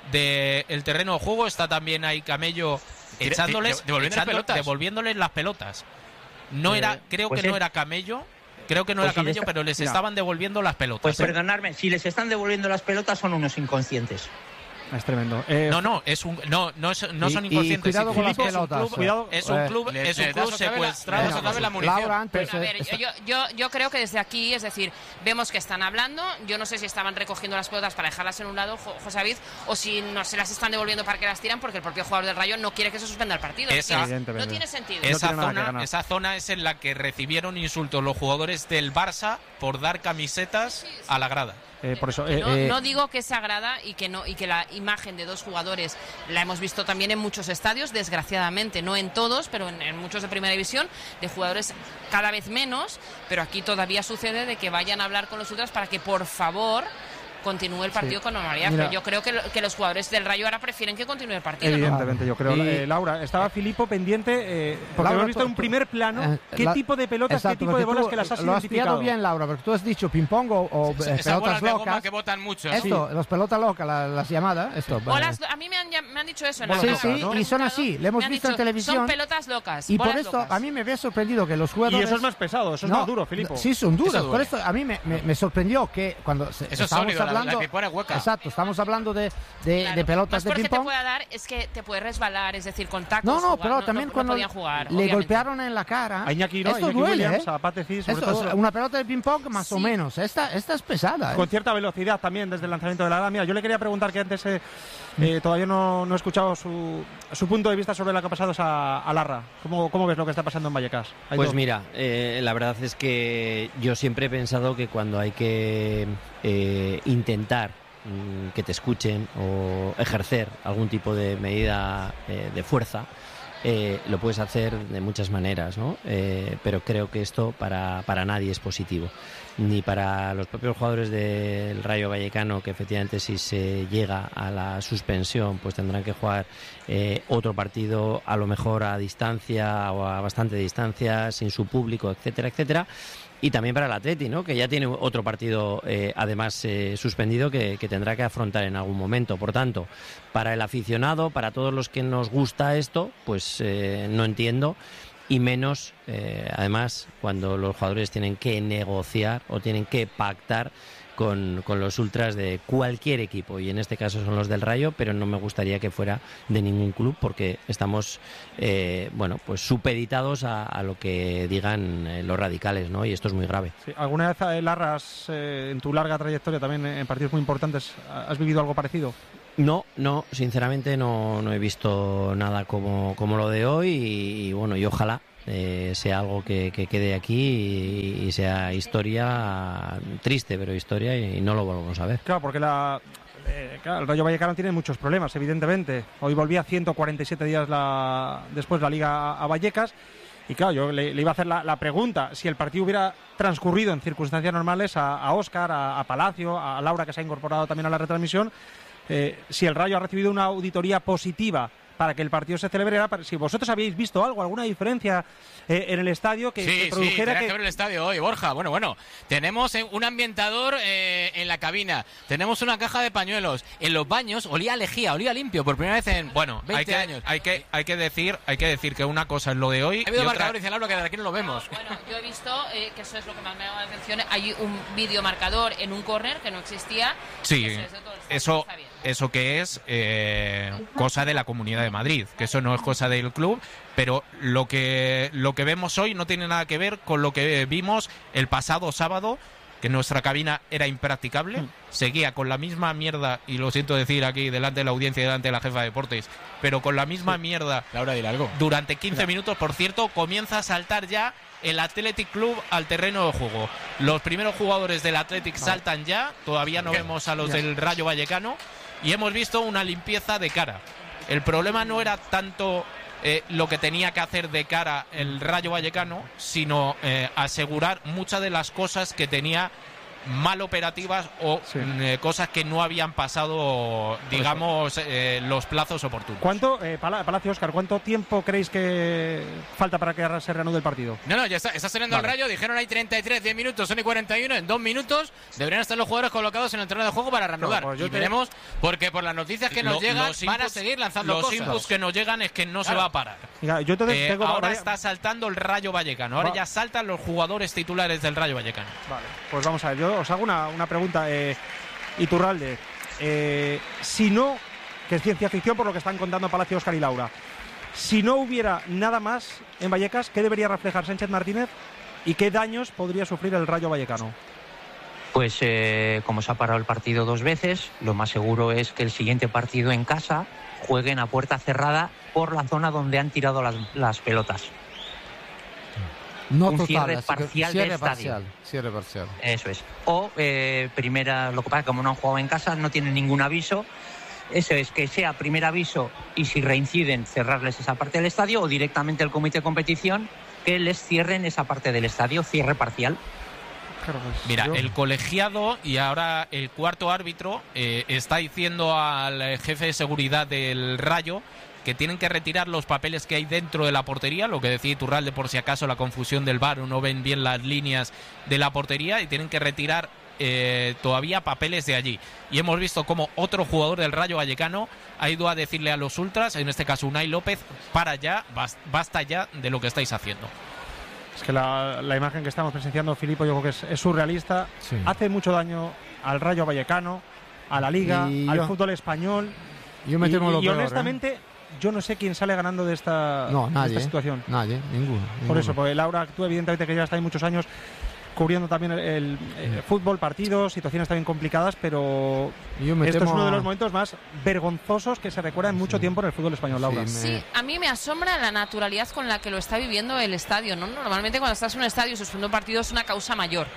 del terreno de juego. Está también ahí Camello De- de- echándoles, devolviendo las echando- pelotas. devolviéndoles las pelotas. No Eh, era, creo pues que no es- era Camello, creo que no Pues era si les Camello, está- pero les Mira. estaban devolviendo las pelotas. Pues ¿eh? perdonadme, si les están devolviendo las pelotas son unos inconscientes. Es tremendo. Eh, No, no, es un, no, no, es- no Y- son y inconscientes. cuidado con las Filipe, es un pelotas, club- cuidado. Es un Eh, club, le- es un le club das otra vez la- secuestrado. le das otra vez la munición. Laura, antes... Pero, a ver, eh, está- yo, yo, yo creo que desde aquí, es decir, vemos que están hablando. Yo no sé si estaban recogiendo las pelotas para dejarlas en un lado, Jo- José David, o si no se las están devolviendo para que las tiran, porque el propio jugador del Rayo no quiere que se suspenda el partido. Es Esa- decir, Evidentemente. no tiene sentido. No Esa tiene nada que zona, ganar. esa zona es en la que recibieron insultos los jugadores del Barça por dar camisetas a la grada. eh, por eso, eh, No, eh, no digo que sea agrada y que no y que la imagen de dos jugadores la hemos visto también en muchos estadios, desgraciadamente, no en todos, pero en, en muchos de primera división, de jugadores cada vez menos, pero aquí todavía sucede de que vayan a hablar con los ultras para que por favor continúe el partido Sí. con normalidad. Mira. Pero yo creo que, lo- que los jugadores del Rayo ahora prefieren que continúe el partido, ¿no? Evidentemente, yo creo. Y- Eh, Laura, estaba Filipo pendiente, eh, porque Laura, hemos visto tú- en un primer plano eh, qué la- tipo de pelotas, Exacto, qué tipo de porque bolas tú que las has lo has identificado. pillado bien, Laura, porque tú has dicho ping-pong o, o, eh, Esas pelotas bolas de goma locas. que botan mucho. ¿no? Esto, los pelotas locas, la- las llamadas. Esto, O eh, las- a mí me han, llam- me han dicho eso en Bolas la Sí, locas, sí, ¿no? y son así, le hemos Me han visto en dicho, televisión. Son pelotas locas. Y por bolas esto, locas. a mí me había sorprendido que los Y jugadores... eso es más pesado, eso es No, más duro, Filipo. Sí, son duras. Eso Por duele. esto a mí me, me- me sorprendió que cuando se- Eso es estábamos sólido, la- hablando... la pipona hueca. Exacto, estamos hablando de, de, Claro, de pelotas más de fuerza que te ping-pong. pueda dar es que te puede resbalar, es decir, contactos. No, no, jugar, pero no- también no cuando podían jugar, le obviamente. golpearon en la cara. A Iñaki, ¿no? Esto Iñaki duele, Williams, ¿eh? a Patecis, sobre Esto es todo. una pelota de ping-pong más o Sí. menos. Esta, esta es pesada, ¿eh? Con cierta velocidad también desde el lanzamiento de la grada. Mira, yo le quería preguntar que antes eh, eh, todavía no, no he escuchado su, su punto de vista sobre lo que ha pasado a, a Larra. ¿Cómo, ¿Cómo ves lo que está pasando en Vallecas? Ahí Pues todo. mira, eh, la verdad es que yo siempre he pensado que cuando hay que eh, intentar mm, que te escuchen o ejercer algún tipo de medida eh, de fuerza, eh, lo puedes hacer de muchas maneras, ¿no? Eh, pero creo que esto para, para nadie es positivo. Ni para los propios jugadores del Rayo Vallecano, que efectivamente si se llega a la suspensión pues tendrán que jugar eh, otro partido a lo mejor a distancia o a bastante distancia, sin su público, etcétera, etcétera. Y también para el Atleti, ¿no? Que ya tiene otro partido eh, además eh, suspendido que, que tendrá que afrontar en algún momento. Por tanto, para el aficionado, para todos los que nos gusta esto, pues eh, no entiendo. Y menos, eh, además, cuando los jugadores tienen que negociar o tienen que pactar con, con los ultras de cualquier equipo. Y en este caso son los del Rayo, pero no me gustaría que fuera de ningún club porque estamos, eh, bueno, pues supeditados a, a lo que digan eh, los radicales, ¿no? Y esto es muy grave. Sí. ¿Alguna vez, eh, Larras, eh, en tu larga trayectoria también en partidos muy importantes, has vivido algo parecido? No, no, sinceramente no, no he visto nada como, como lo de hoy y, y bueno, y ojalá eh, sea algo que, que quede aquí y, y sea historia triste, pero historia y, y no lo volvamos a ver. Claro, porque la, eh, claro, el Rayo Vallecano tiene muchos problemas, evidentemente. Hoy volvía ciento cuarenta y siete días la, después la Liga a, a Vallecas. Y claro, yo le, le iba a hacer la, la pregunta, si el partido hubiera transcurrido en circunstancias normales a, a Óscar, a, a Palacio, a Laura, que se ha incorporado también a la retransmisión, eh, si el Rayo ha recibido una auditoría positiva para que el partido se celebrara, si vosotros habéis visto algo, alguna diferencia eh, en el estadio que, sí, que produjera sí, que... que ver el estadio hoy, Borja. Bueno, bueno, tenemos un ambientador eh, en la cabina, tenemos una caja de pañuelos, en los baños olía a lejía, olía limpio por primera vez en, bueno, veinte hay que, años. Hay que, hay que decir, hay que decir que una cosa es lo de hoy. Ha habido y marcador, otra... dice Laura, que desde aquí no lo vemos. No, bueno, yo he visto eh, que eso es lo que más me ha llamado la atención. Hay un videomarcador en un córner que no existía. Sí, eso, es de todo el eso, está bien. eso que es eh, cosa de la Comunidad de Madrid, que eso no es cosa del club, pero lo que lo que vemos hoy no tiene nada que ver con lo que vimos el pasado sábado, que nuestra cabina era impracticable, mm. seguía con la misma mierda, y lo siento decir aquí delante de la audiencia y delante de la jefa de deportes, pero con la misma sí. mierda Laura, dile algo. Durante quince Mira. minutos. Por cierto, comienza a saltar ya el Athletic Club al terreno de juego. Los primeros jugadores del Athletic vale. saltan ya, todavía no vemos a los ya. del Rayo Vallecano, y hemos visto una limpieza de cara. El problema no era tanto eh, lo que tenía que hacer de cara el Rayo Vallecano, sino eh, asegurar muchas de las cosas que tenía mal operativas o sí. eh, cosas que no habían pasado, digamos, eh, los plazos oportunos. ¿Cuánto, eh, Palacio, Óscar, cuánto tiempo creéis que falta para que se reanude el partido? No, no, ya está, está saliendo vale. el Rayo, dijeron hay treinta y tres, diez minutos, son y cuarenta y uno, en dos minutos deberían estar los jugadores colocados en el terreno de juego para reanudar. No, pues y te... veremos, porque por las noticias que nos lo, llegan van inputs, a seguir lanzando los cosas. Los inputs que nos llegan es que no claro. se va a parar. Mira, yo eh, tengo ahora varias... está saltando el Rayo Vallecano, ahora va. ya saltan los jugadores titulares del Rayo Vallecano. Vale, pues vamos a ver, yo os hago una, una pregunta, eh, Iturralde, eh, si no, que es ciencia ficción por lo que están contando Palacio, Óscar y Laura, si no hubiera nada más en Vallecas, ¿qué debería reflejar Sánchez Martínez y qué daños podría sufrir el Rayo Vallecano? Pues eh, como se ha parado el partido dos veces, lo más seguro es que el siguiente partido en casa jueguen a puerta cerrada por la zona donde han tirado las, las pelotas. No un total, cierre parcial cierre del parcial, estadio. Cierre parcial. Eso es. O, eh, primera, lo que pasa es que como no han jugado en casa, no tienen ningún aviso. Eso es, que sea primer aviso y si reinciden, cerrarles esa parte del estadio, o directamente el comité de competición que les cierren esa parte del estadio, cierre parcial. Mira, el colegiado y ahora el cuarto árbitro eh, está diciendo al jefe de seguridad del Rayo que tienen que retirar los papeles que hay dentro de la portería, lo que decía Iturralde, por si acaso la confusión del V A R o no ven bien las líneas de la portería, y tienen que retirar eh, todavía papeles de allí. Y hemos visto como otro jugador del Rayo Vallecano ha ido a decirle a los ultras, en este caso Unai López, para ya, basta ya de lo que estáis haciendo. Es que la, la imagen que estamos presenciando, Filipo, yo creo que es, es surrealista. Sí. Hace mucho daño al Rayo Vallecano, a la Liga, y al yo, fútbol español. Yo me temo y, lo y peor, honestamente, ¿eh? yo no sé quién sale ganando de esta, no, nadie, de esta situación. Nadie, ninguno, ninguno. Por eso, porque Laura, tú evidentemente que ya está ahí muchos años cubriendo también el, el, el fútbol, partidos, situaciones también complicadas, pero yo me esto temo... es uno de los momentos más vergonzosos que se recuerdan sí. mucho tiempo en el fútbol español, Laura. Sí, me... sí, a mí me asombra la naturalidad con la que lo está viviendo el estadio, ¿no? Normalmente cuando estás en un estadio suspender un partido es una causa mayor.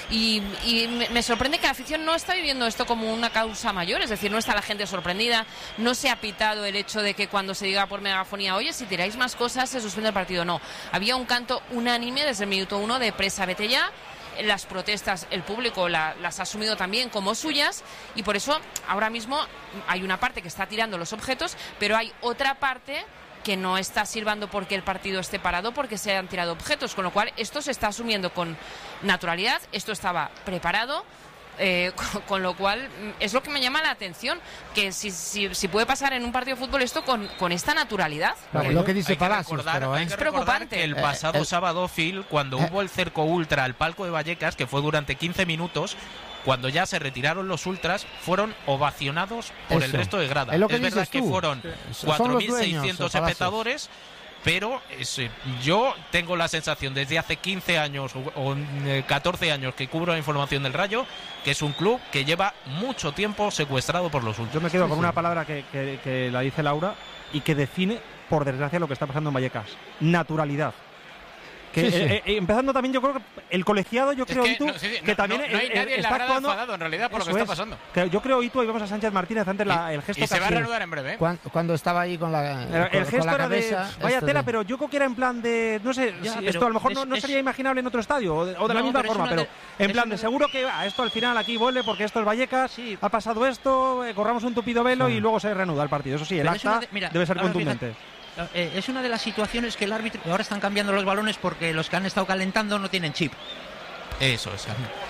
Y, y me, me sorprende que la afición no está viviendo esto como una causa mayor, es decir, no está la gente sorprendida, no se ha pitado el hecho de que cuando se diga por megafonía, oye, si tiráis más cosas se suspende el partido. No, había un canto unánime desde el minuto uno de presa, vete ya. Las protestas, el público la, las ha asumido también como suyas y por eso ahora mismo hay una parte que está tirando los objetos, pero hay otra parte que no está silbando porque el partido esté parado, porque se han tirado objetos, con lo cual esto se está asumiendo con naturalidad, esto estaba preparado. Eh, con, con lo cual es lo que me llama la atención, que si, si, si puede pasar en un partido de fútbol esto con, con esta naturalidad. Claro, lo que dice Palacios, pero, ¿eh? Es preocupante. El pasado eh, el... sábado, Phil, cuando eh. hubo el cerco ultra al palco de Vallecas, que fue durante quince minutos, cuando ya se retiraron los ultras, fueron ovacionados por Eso. el resto de grada. Es, lo que es verdad que tú. fueron cuatro mil seiscientos espectadores, pero es, yo tengo la sensación desde hace quince años o, o eh, catorce años que cubro la información del Rayo, que es un club que lleva mucho tiempo secuestrado por los ultras. Yo me quedo sí, con sí. una palabra que, que, que la dice Laura y que define, por desgracia, lo que está pasando en Vallecas: naturalidad. Que, sí, sí. Eh, eh, empezando también, yo creo que el colegiado, yo creo, es que, Itu, no, sí, sí, que no, también no, no hay eh, nadie en está la grada actuando, enfadado en realidad por lo que es, está pasando. Que yo creo, Itu, y vemos a Sánchez Martínez antes la, el gesto y se va a reanudar en breve. ¿eh? Cuando, cuando estaba ahí con la, el, con, el gesto con la era cabeza, de vaya tela, de... pero yo creo que era en plan de, no sé, ya, si esto a lo mejor es, no, no es, sería imaginable en otro estadio o de, o de no, la misma pero forma, pero de, en plan de seguro que ah, esto al final aquí vuelve porque esto es Vallecas, sí. ha pasado esto, eh, corramos un tupido velo sí. y luego se reanuda el partido. Eso sí, el acta de, mira, debe ser contundente. Fíjate, eh, es una de las situaciones que el árbitro, ahora están cambiando los balones porque los que han estado calentando no tienen chip. Eso es.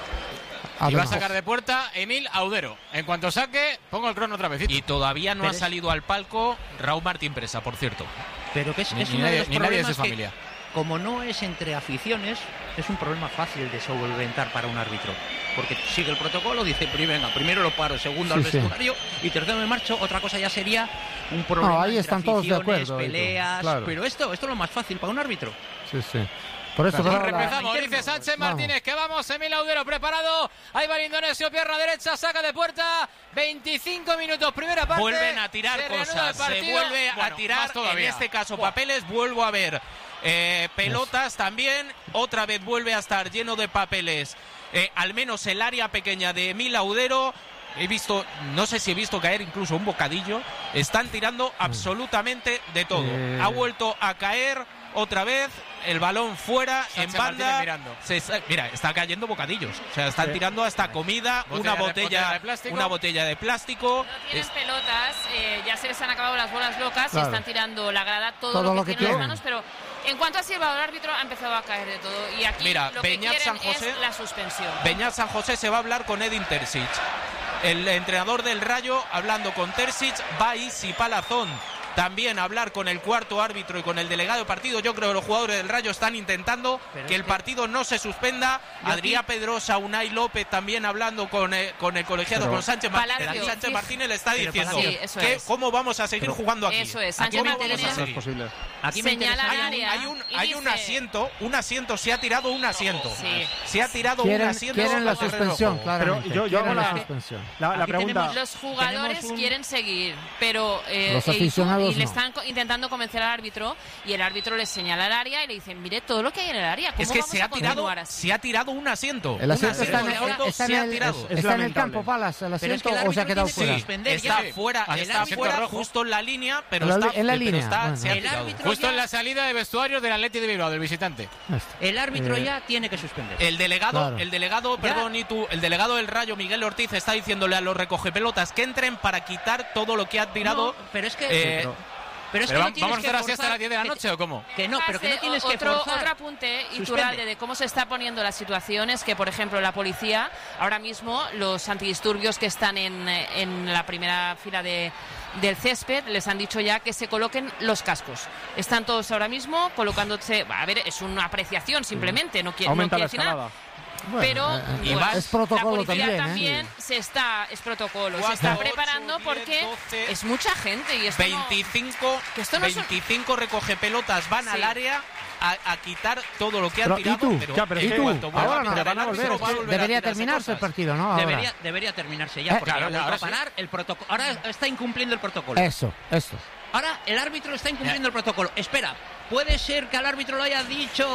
Y va a sacar de puerta Emil Audero. En cuanto saque, pongo el crono otra vez. Y todavía no pero ha es... salido al palco Raúl Martín Presa, por cierto. Pero que es, ni, es ni uno nadie, de los ni nadie de su problemas familia. Que, como no es entre aficiones, es un problema fácil de solventar para un árbitro. Porque sigue el protocolo, dice, venga, primero lo paro, segundo sí, al vestuario sí. y tercero me marcho. Otra cosa ya sería un problema no, ahí entre están todos de acuerdo, peleas. Claro. Pero esto, esto es lo más fácil para un árbitro. Sí, sí. Por eso claro, empezamos, la... dice Sánchez Martínez, vamos. que vamos, Emil Audero preparado, ahí va el indonesio, pierna derecha, saca de puerta, veinticinco minutos, primera parte. Vuelven a tirar se cosas, se vuelve bueno, a tirar, en este caso Buah. papeles, vuelvo a ver eh, pelotas yes. también, otra vez vuelve a estar lleno de papeles, eh, al menos el área pequeña de Emil Audero. He visto, no sé si he visto caer incluso un bocadillo, están tirando absolutamente de todo, eh... ha vuelto a caer otra vez, el balón fuera, Sánchez en banda. Se, mira, está cayendo bocadillos. O sea, están sí. tirando hasta comida, botella una botella, de, botella de una botella de plástico. No tienen es... pelotas, eh, ya se les han acabado las bolas locas claro. y están tirando la grada todo, todo lo que, lo que tienen en quieren. las manos, pero en cuanto ha silbado el árbitro ha empezado a caer de todo. Y aquí mira, lo Beñat que quieren San José, es la suspensión. Beñat San José se va a hablar con Edin Terzic. El entrenador del Rayo hablando con Terzic, Baiz y Palazón. También hablar con el cuarto árbitro y con el delegado de partido. Yo creo que los jugadores del Rayo están intentando Pero que el que... partido no se suspenda. Adrián aquí... Pedrosa, Unai López también hablando con, eh, con el colegiado, Pero... con Sánchez Martínez. Palacio, Sánchez Martínez le está Pero diciendo sí, que es. cómo vamos a seguir Pero... jugando aquí. Eso es, Sánchez Martínez es posible. Aquí señala hay, área hay un, hay dice... un asiento, un asiento, se ha tirado un asiento. Sí. Se ha tirado quieren, un asiento. Quieren la suspensión, claro. Pero yo, yo hago la, suspensión. la, la pregunta. Los jugadores un... quieren seguir, pero eh, los aficionados y, y le no. están intentando intentando convencer al árbitro y el árbitro les señala el área y le dicen, mire todo lo que hay en el área. ¿Cómo es que vamos se ha, a tirado, así? se ha tirado un asiento. El asiento un está, en, asiento está, en, el, es, es está en el campo, Palas, el asiento, es que o se ha quedado fuera. Sí, está sí. fuera, está fuera rojo. justo en la línea, pero la, está, en la pero línea. está Bueno. se ha El tirado. árbitro Justo ya... en la salida de vestuarios del Atleti de Bilbao, del visitante. El árbitro eh, ya tiene que suspender. El delegado, claro. el delegado, perdón, y tú, el delegado del Rayo, Miguel Ortiz, está diciéndole a los recogepelotas que entren para quitar todo lo que ha tirado. No, pero es que... Eh, sí, pero... Pero es pero que va, no tienes ¿Vamos a hacer que así hasta las diez de la noche o cómo? Que no, pero que no tienes que otro, forzar. Otro apunte, Iturralde, de cómo se está poniendo la situación es que, por ejemplo, la policía, ahora mismo, los antidisturbios que están en, en la primera fila de, del césped, les han dicho ya que se coloquen los cascos. Están todos ahora mismo colocándose... A ver, es una apreciación simplemente, no quiere, Aumenta no la quiere decir nada. Bueno, pero eh, pues, es protocolo la policía también, también ¿eh? se está es protocolo cuatro, se está ocho, preparando diez, porque doce, es mucha gente y esto veinticinco, no, que esto no veinticinco son... recogepelotas van sí. al área a, a quitar todo lo que han pero, tirado. ¿Y tú? Pero, ya, pero ¿Y tú? Ahora no, van a volver. Es que debería terminarse el partido, ¿no? Ahora. Debería, debería terminarse ya, Eh, porque claro, ahora, ahora a parar sí. el protocolo. Ahora está incumpliendo el protocolo. Eso, eso. Ahora el árbitro está incumpliendo el protocolo. Espera, puede ser que al árbitro lo haya dicho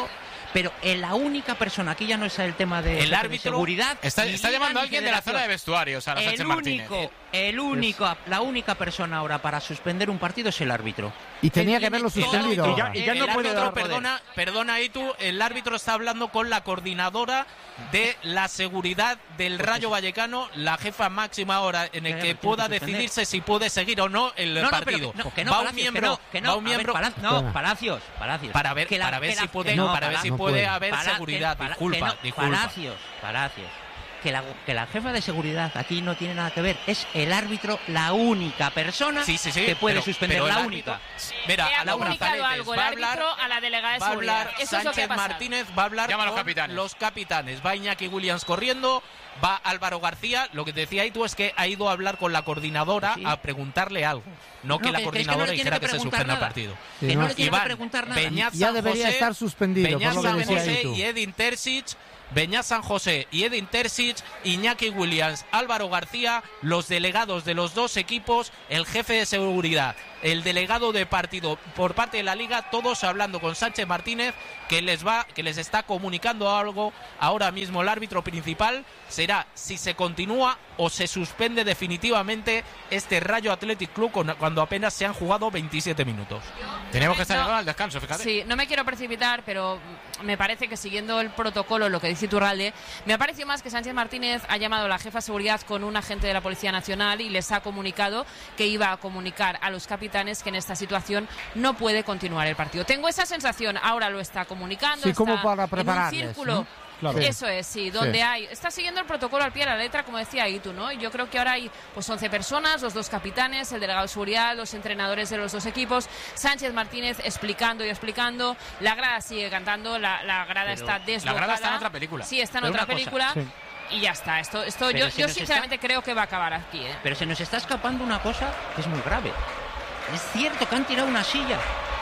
Pero eh, la única persona, aquí ya no es el tema de, el de árbitro seguridad. está, está Liga, llamando a ni alguien de la federación. zona de vestuarios, a la Sánchez El Martínez. único, el único, la única persona ahora para suspender un partido es el árbitro. Y tenía Él que haberlo tiene suspendido. todo- Y ya- y ya el no puede árbitro, dar poder. perdona, perdona ahí tú, el árbitro está hablando con la coordinadora de la seguridad del Rayo Vallecano, la jefa máxima ahora en el Claro, que tiene pueda que suspender. decidirse si puede seguir o no el No, no, pero partido. que no, que no, va un Palacios, miembro, que no, que no, va un a ver, miembro Pala- no, Palacios, Palacios. para ver, Que la- para ver que si la- puede, que no, para ver si no puede puede. haber Pala- seguridad. que- disculpa, que no, disculpa. Palacios, Palacios. Que la, que la jefa de seguridad aquí no tiene nada que ver. Es el árbitro la única persona Sí, sí, sí, que puede pero- suspender, pero el la árbitro- única. Mira, Le ha a los comunicado brazaletes algo el va a hablar, árbitro a la delegada de va a seguridad. hablar Eso es lo que Sánchez ha pasado. Martínez, va a hablar Llama a los con capitanes. los capitanes. Va Iñaki Williams corriendo, va Álvaro García. Lo que te decía ahí tú es que ha ido a hablar con la coordinadora Sí. a preguntarle algo. No, que No, la que- que es que no coordinadora le tiene dijera que que, se preguntar suspenda el nada. partido. Sí, Que no. no le tiene que Iván, preguntar nada. Beñat Ya San debería José, estar suspendido, Beñat por lo que San decía José ahí tú. y Edin Terzic, Beñat San José y Edin Terzic, Iñaki Williams, Álvaro García, los delegados de los dos equipos, el jefe de seguridad, el delegado de partido por parte de la Liga, todos hablando con Sánchez Martínez, que les va, que les está comunicando algo. Ahora mismo el árbitro principal será si se continúa o se suspende definitivamente este Rayo Athletic Club con- cuando apenas se han jugado veintisiete minutos. Tenemos que estar No. llegando al descanso, fíjate. Sí, no me quiero precipitar, pero me parece que siguiendo el protocolo, lo que dice Iturralde, me ha parecido más que Sánchez Martínez ha llamado a la jefa de seguridad con un agente de la Policía Nacional y les ha comunicado que iba a comunicar a los capitanes que en esta situación no puede continuar el partido. Tengo esa sensación, ahora lo está comunicando, Sí, como está para en un prepararles, círculo. ¿no? Claro. Eso es, sí, donde Sí. hay, está siguiendo el protocolo al pie de la letra, como decía Itu, ¿no? Y yo creo que ahora hay pues once personas, los dos capitanes, el delegado de seguridad, los entrenadores de los dos equipos, Sánchez Martínez explicando y explicando, la grada sigue cantando, la, la grada Pero está La desbocada. grada está en otra película. Sí, está en Pero otra una cosa, película. sí. Y ya está, esto, esto Pero yo, se yo nos sinceramente creo que va a acabar aquí, ¿eh? Pero se nos está escapando una cosa que es muy grave. Es cierto que han tirado una silla.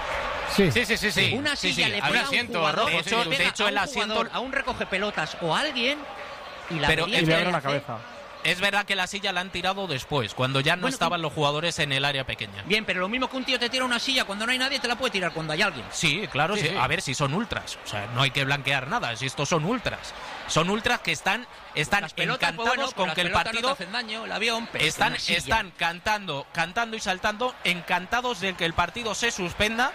Sí. Sí, sí, sí, sí. Una Sí, silla sí, le a un pega a un asiento jugador, rojo, De hecho- sí, de sí. hecho, a el un asiento- jugador, a un recoge pelotas o a alguien y la Pero avería es Y que le abre la hace- cabeza. Es verdad que la silla la han tirado después, cuando ya no Bueno, estaban los jugadores en el área pequeña. Bien, pero lo mismo que un tío te tira una silla cuando no hay nadie, te la puede tirar cuando hay alguien. Sí, claro, Sí, sí. sí. A ver si son ultras. O sea, no hay que blanquear nada. Si estos son ultras. Son ultras que están, están Las pelotas, encantados pues bueno, con las que el pelotas no partido. te hacen daño, el avión, pero Están, una silla. están cantando, cantando y saltando, encantados de que el partido se suspenda.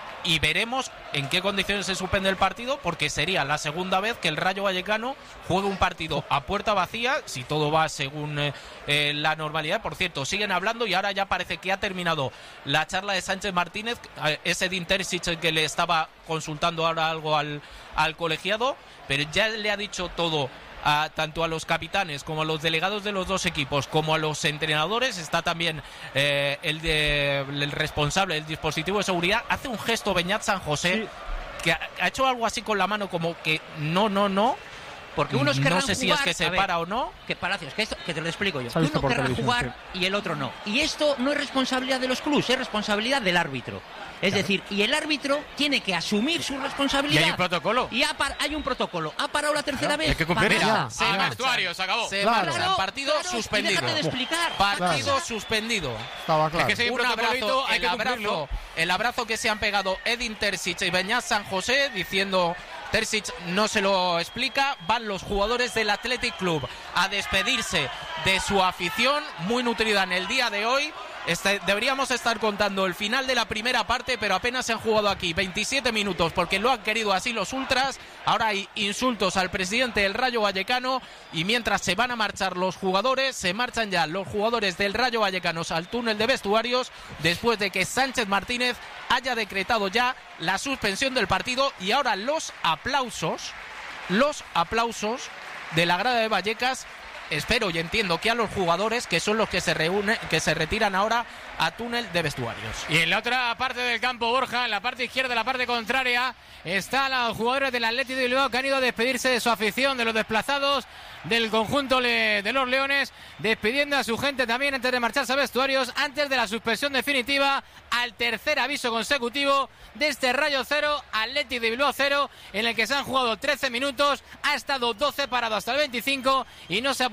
Y veremos en qué condiciones se suspende el partido, porque sería la segunda vez que el Rayo Vallecano juegue un partido a puerta vacía, si todo va según eh, eh, la normalidad. Por cierto, siguen hablando y ahora ya parece que ha terminado la charla de Sánchez Martínez. Eh, ese Edin Terzic el que le estaba consultando ahora algo al, al colegiado, pero ya le ha dicho todo. A, tanto a los capitanes como a los delegados de los dos equipos como a los entrenadores. Está también eh, el, de, el responsable del dispositivo de seguridad. Hace un gesto Beñat San José, Sí. que ha, ha hecho algo así con la mano como que no, no, no. Porque unos no querrán sé si jugar, es que se a ver, para o no. Que Palacios, que, esto, que te lo explico yo. Se ha Que visto uno por querrá televisión, jugar y el otro no. Y esto no es responsabilidad de los clubes, es responsabilidad del árbitro. Es decir, y el árbitro tiene que asumir su Y responsabilidad. hay un protocolo. Y ha par- hay un protocolo. Ha parado la tercera vez. Hay que cumplir. Para- Ya. Se Ah, marchan. vestuario, se acabó. Se Claro. marchan. Partido Claro, y suspendido. déjate de explicar. Partido Claro. suspendido. Estaba claro. Es que si hay un Un protocolito, abrazo, hay el que cumplirlo. abrazo, el abrazo que se han pegado Edin Terzic y Beñat San José, diciendo Terzic no se lo explica. Van los jugadores del Athletic Club a despedirse de su afición, muy nutrida en el día de hoy. Este, deberíamos estar contando el final de la primera parte, pero apenas se han jugado aquí veintisiete minutos porque lo han querido así los ultras. Ahora hay insultos al presidente del Rayo Vallecano y mientras se van a marchar los jugadores, se marchan ya los jugadores del Rayo Vallecano al túnel de vestuarios después de que Sánchez Martínez haya decretado ya la suspensión del partido. Y ahora los aplausos, los aplausos de la grada de Vallecas. Espero y entiendo que a los jugadores, que son los que se reúnen, que se retiran ahora a túnel de vestuarios. Y en la otra parte del campo, Borja, en la parte izquierda, la parte contraria, están los jugadores del Athletic de Bilbao que han ido a despedirse de su afición, de los desplazados del conjunto le- de los Leones, despidiendo a su gente también antes de marcharse a vestuarios, antes de la suspensión definitiva, al tercer aviso consecutivo de este Rayo cero, Athletic de Bilbao cero, en el que se han jugado trece minutos, ha estado doce parado hasta el veinticinco y no se ha podido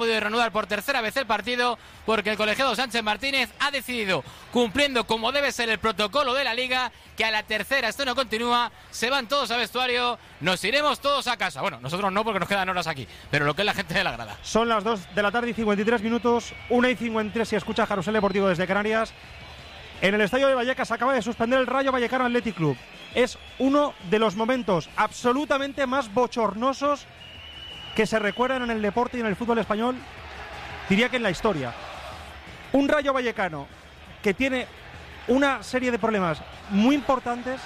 podido reanudar por tercera vez el partido porque el colegiado Sánchez Martínez ha decidido, cumpliendo como debe ser el protocolo de la Liga, que a la tercera esto no continúa, se van todos a vestuario, nos iremos todos a casa. Bueno, nosotros no porque nos quedan horas aquí, pero lo que es la gente de la grada. Son las dos de la tarde y cincuenta y tres minutos, una y cincuenta y tres si escucha Carrusel Deportivo desde Canarias. En el estadio de Vallecas acaba de suspender el Rayo Vallecano Athletic Club. Es uno de los momentos absolutamente más bochornosos que se recuerdan en el deporte y en el fútbol español, diría que en la historia. Un Rayo Vallecano que tiene una serie de problemas muy importantes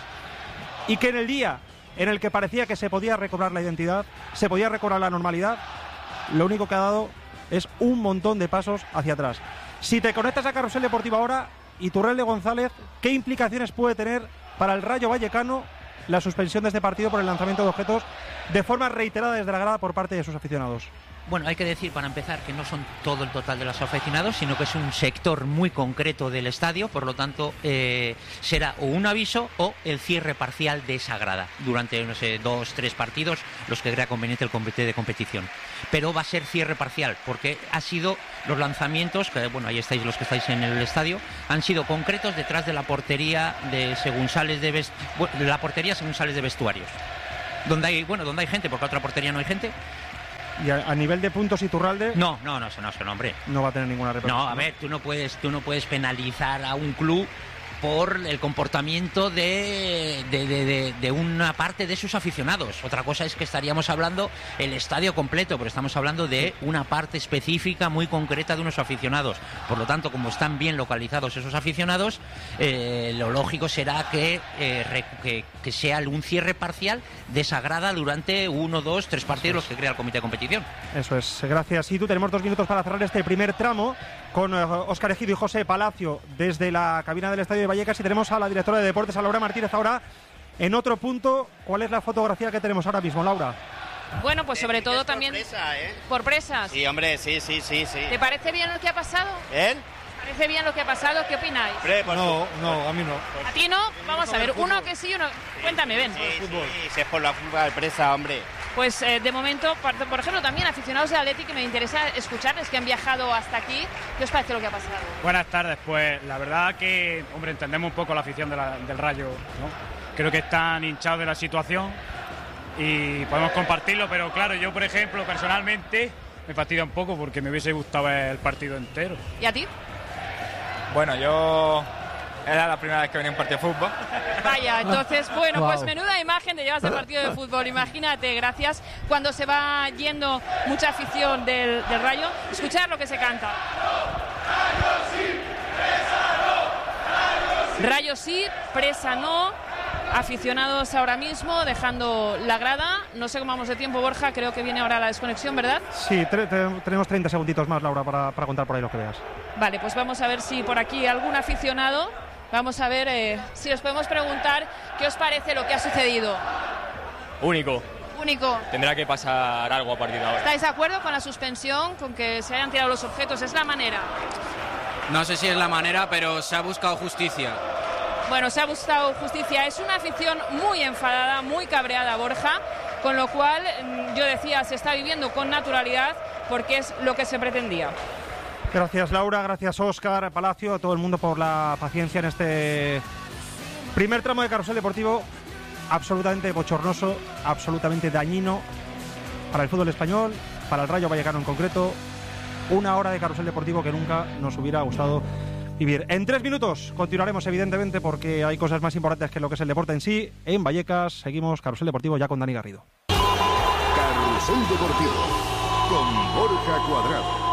y que en el día en el que parecía que se podía recobrar la identidad, se podía recobrar la normalidad, lo único que ha dado es un montón de pasos hacia atrás. Si te conectas a Carrusel Deportivo ahora, Iturralde González, ¿qué implicaciones puede tener para el Rayo Vallecano la suspensión de este partido por el lanzamiento de objetos de forma reiterada desde la grada por parte de sus aficionados? Bueno, hay que decir, para empezar, que no son todo el total de los aficionados, sino que es un sector muy concreto del estadio, por lo tanto, eh, será o un aviso o el cierre parcial de esa grada durante, no sé, dos, tres partidos, los que crea conveniente el comité de competición. Pero va a ser cierre parcial, porque ha sido los lanzamientos, que bueno, ahí estáis los que estáis en el estadio, han sido concretos detrás de la portería de según sales de, vest... bueno, la portería según sales de vestuarios. Donde hay, bueno, donde hay gente, porque otra portería no hay gente. Y a, a nivel de puntos Iturralde, no, no, no, eso no, eso no, hombre. No va a tener ninguna repercusión. No, a ver, tú no puedes, tú no puedes penalizar a un club por el comportamiento de, de, de, de, de una parte de sus aficionados. Otra cosa es que estaríamos hablando el estadio completo, pero estamos hablando de una parte específica muy concreta de unos aficionados. Por lo tanto, como están bien localizados esos aficionados, eh, lo lógico será que, eh, re, que, que sea un cierre parcial de esa grada durante uno, dos, tres partidos los que crea el comité de competición. Eso es, gracias. Y tú tenemos dos minutos para cerrar este primer tramo con uh, Óscar Ejido y José Palacio desde la cabina del estadio de Vallecas, y tenemos a la directora de deportes, a Laura Martínez, ahora en otro punto. ¿Cuál es la fotografía que tenemos ahora mismo, Laura? Bueno, pues sobre eh, todo también presa, ¿eh? por presas. Sí, hombre, sí, sí, sí, sí. ¿Te parece bien lo que ha pasado? ¿Eh? ¿Te parece bien lo que ha pasado? ¿Qué opináis? Hombre, por no, no, a mí no. ¿A ti no? Vamos a ver, uno que sí, uno... Cuéntame, ven. Sí, sí, sí, si es por la culpa de presa, hombre. Pues eh, de momento, por ejemplo, también aficionados de Athletic, que me interesa escucharles, que han viajado hasta aquí. ¿Qué os parece lo que ha pasado? Buenas tardes. Pues la verdad que, hombre, entendemos un poco la afición de la, del Rayo, ¿no? Creo que están hinchados de la situación y podemos compartirlo, pero claro, yo, por ejemplo, personalmente me fastidia un poco porque me hubiese gustado ver el partido entero. ¿Y a ti? Bueno, yo... Era la primera vez que venía a un partido de fútbol. Vaya, entonces, bueno, Wow. pues menuda imagen te llevas del partido de fútbol. Imagínate, gracias, cuando se va yendo mucha afición del, del Rayo, escuchar lo que se canta. Rayo sí, presa no. Aficionados ahora mismo dejando la grada. No sé cómo vamos de tiempo, Borja. Creo que viene ahora la desconexión, ¿verdad? Sí, tenemos treinta segunditos más, Laura, para, para contar por ahí lo que veas. Vale, pues vamos a ver si por aquí algún aficionado. Vamos a ver eh, si os podemos preguntar qué os parece lo que ha sucedido. Único. Único. Tendrá que pasar algo a partir de ahora. ¿Estáis de acuerdo con la suspensión, con que se hayan tirado los objetos? ¿Es la manera? No sé si es la manera, pero se ha buscado justicia. Bueno, se ha buscado justicia. Es una afición muy enfadada, muy cabreada, Borja, con lo cual, yo decía, se está viviendo con naturalidad porque es lo que se pretendía. Gracias, Laura, gracias, Óscar, Palacio, a todo el mundo por la paciencia en este primer tramo de Carrusel Deportivo, absolutamente bochornoso, absolutamente dañino para el fútbol español, para el Rayo Vallecano en concreto. Una hora de Carrusel Deportivo que nunca nos hubiera gustado vivir. En tres minutos continuaremos, evidentemente, porque hay cosas más importantes que lo que es el deporte en sí. En Vallecas seguimos Carrusel Deportivo ya con Dani Garrido. Carrusel Deportivo con Borja Cuadrado.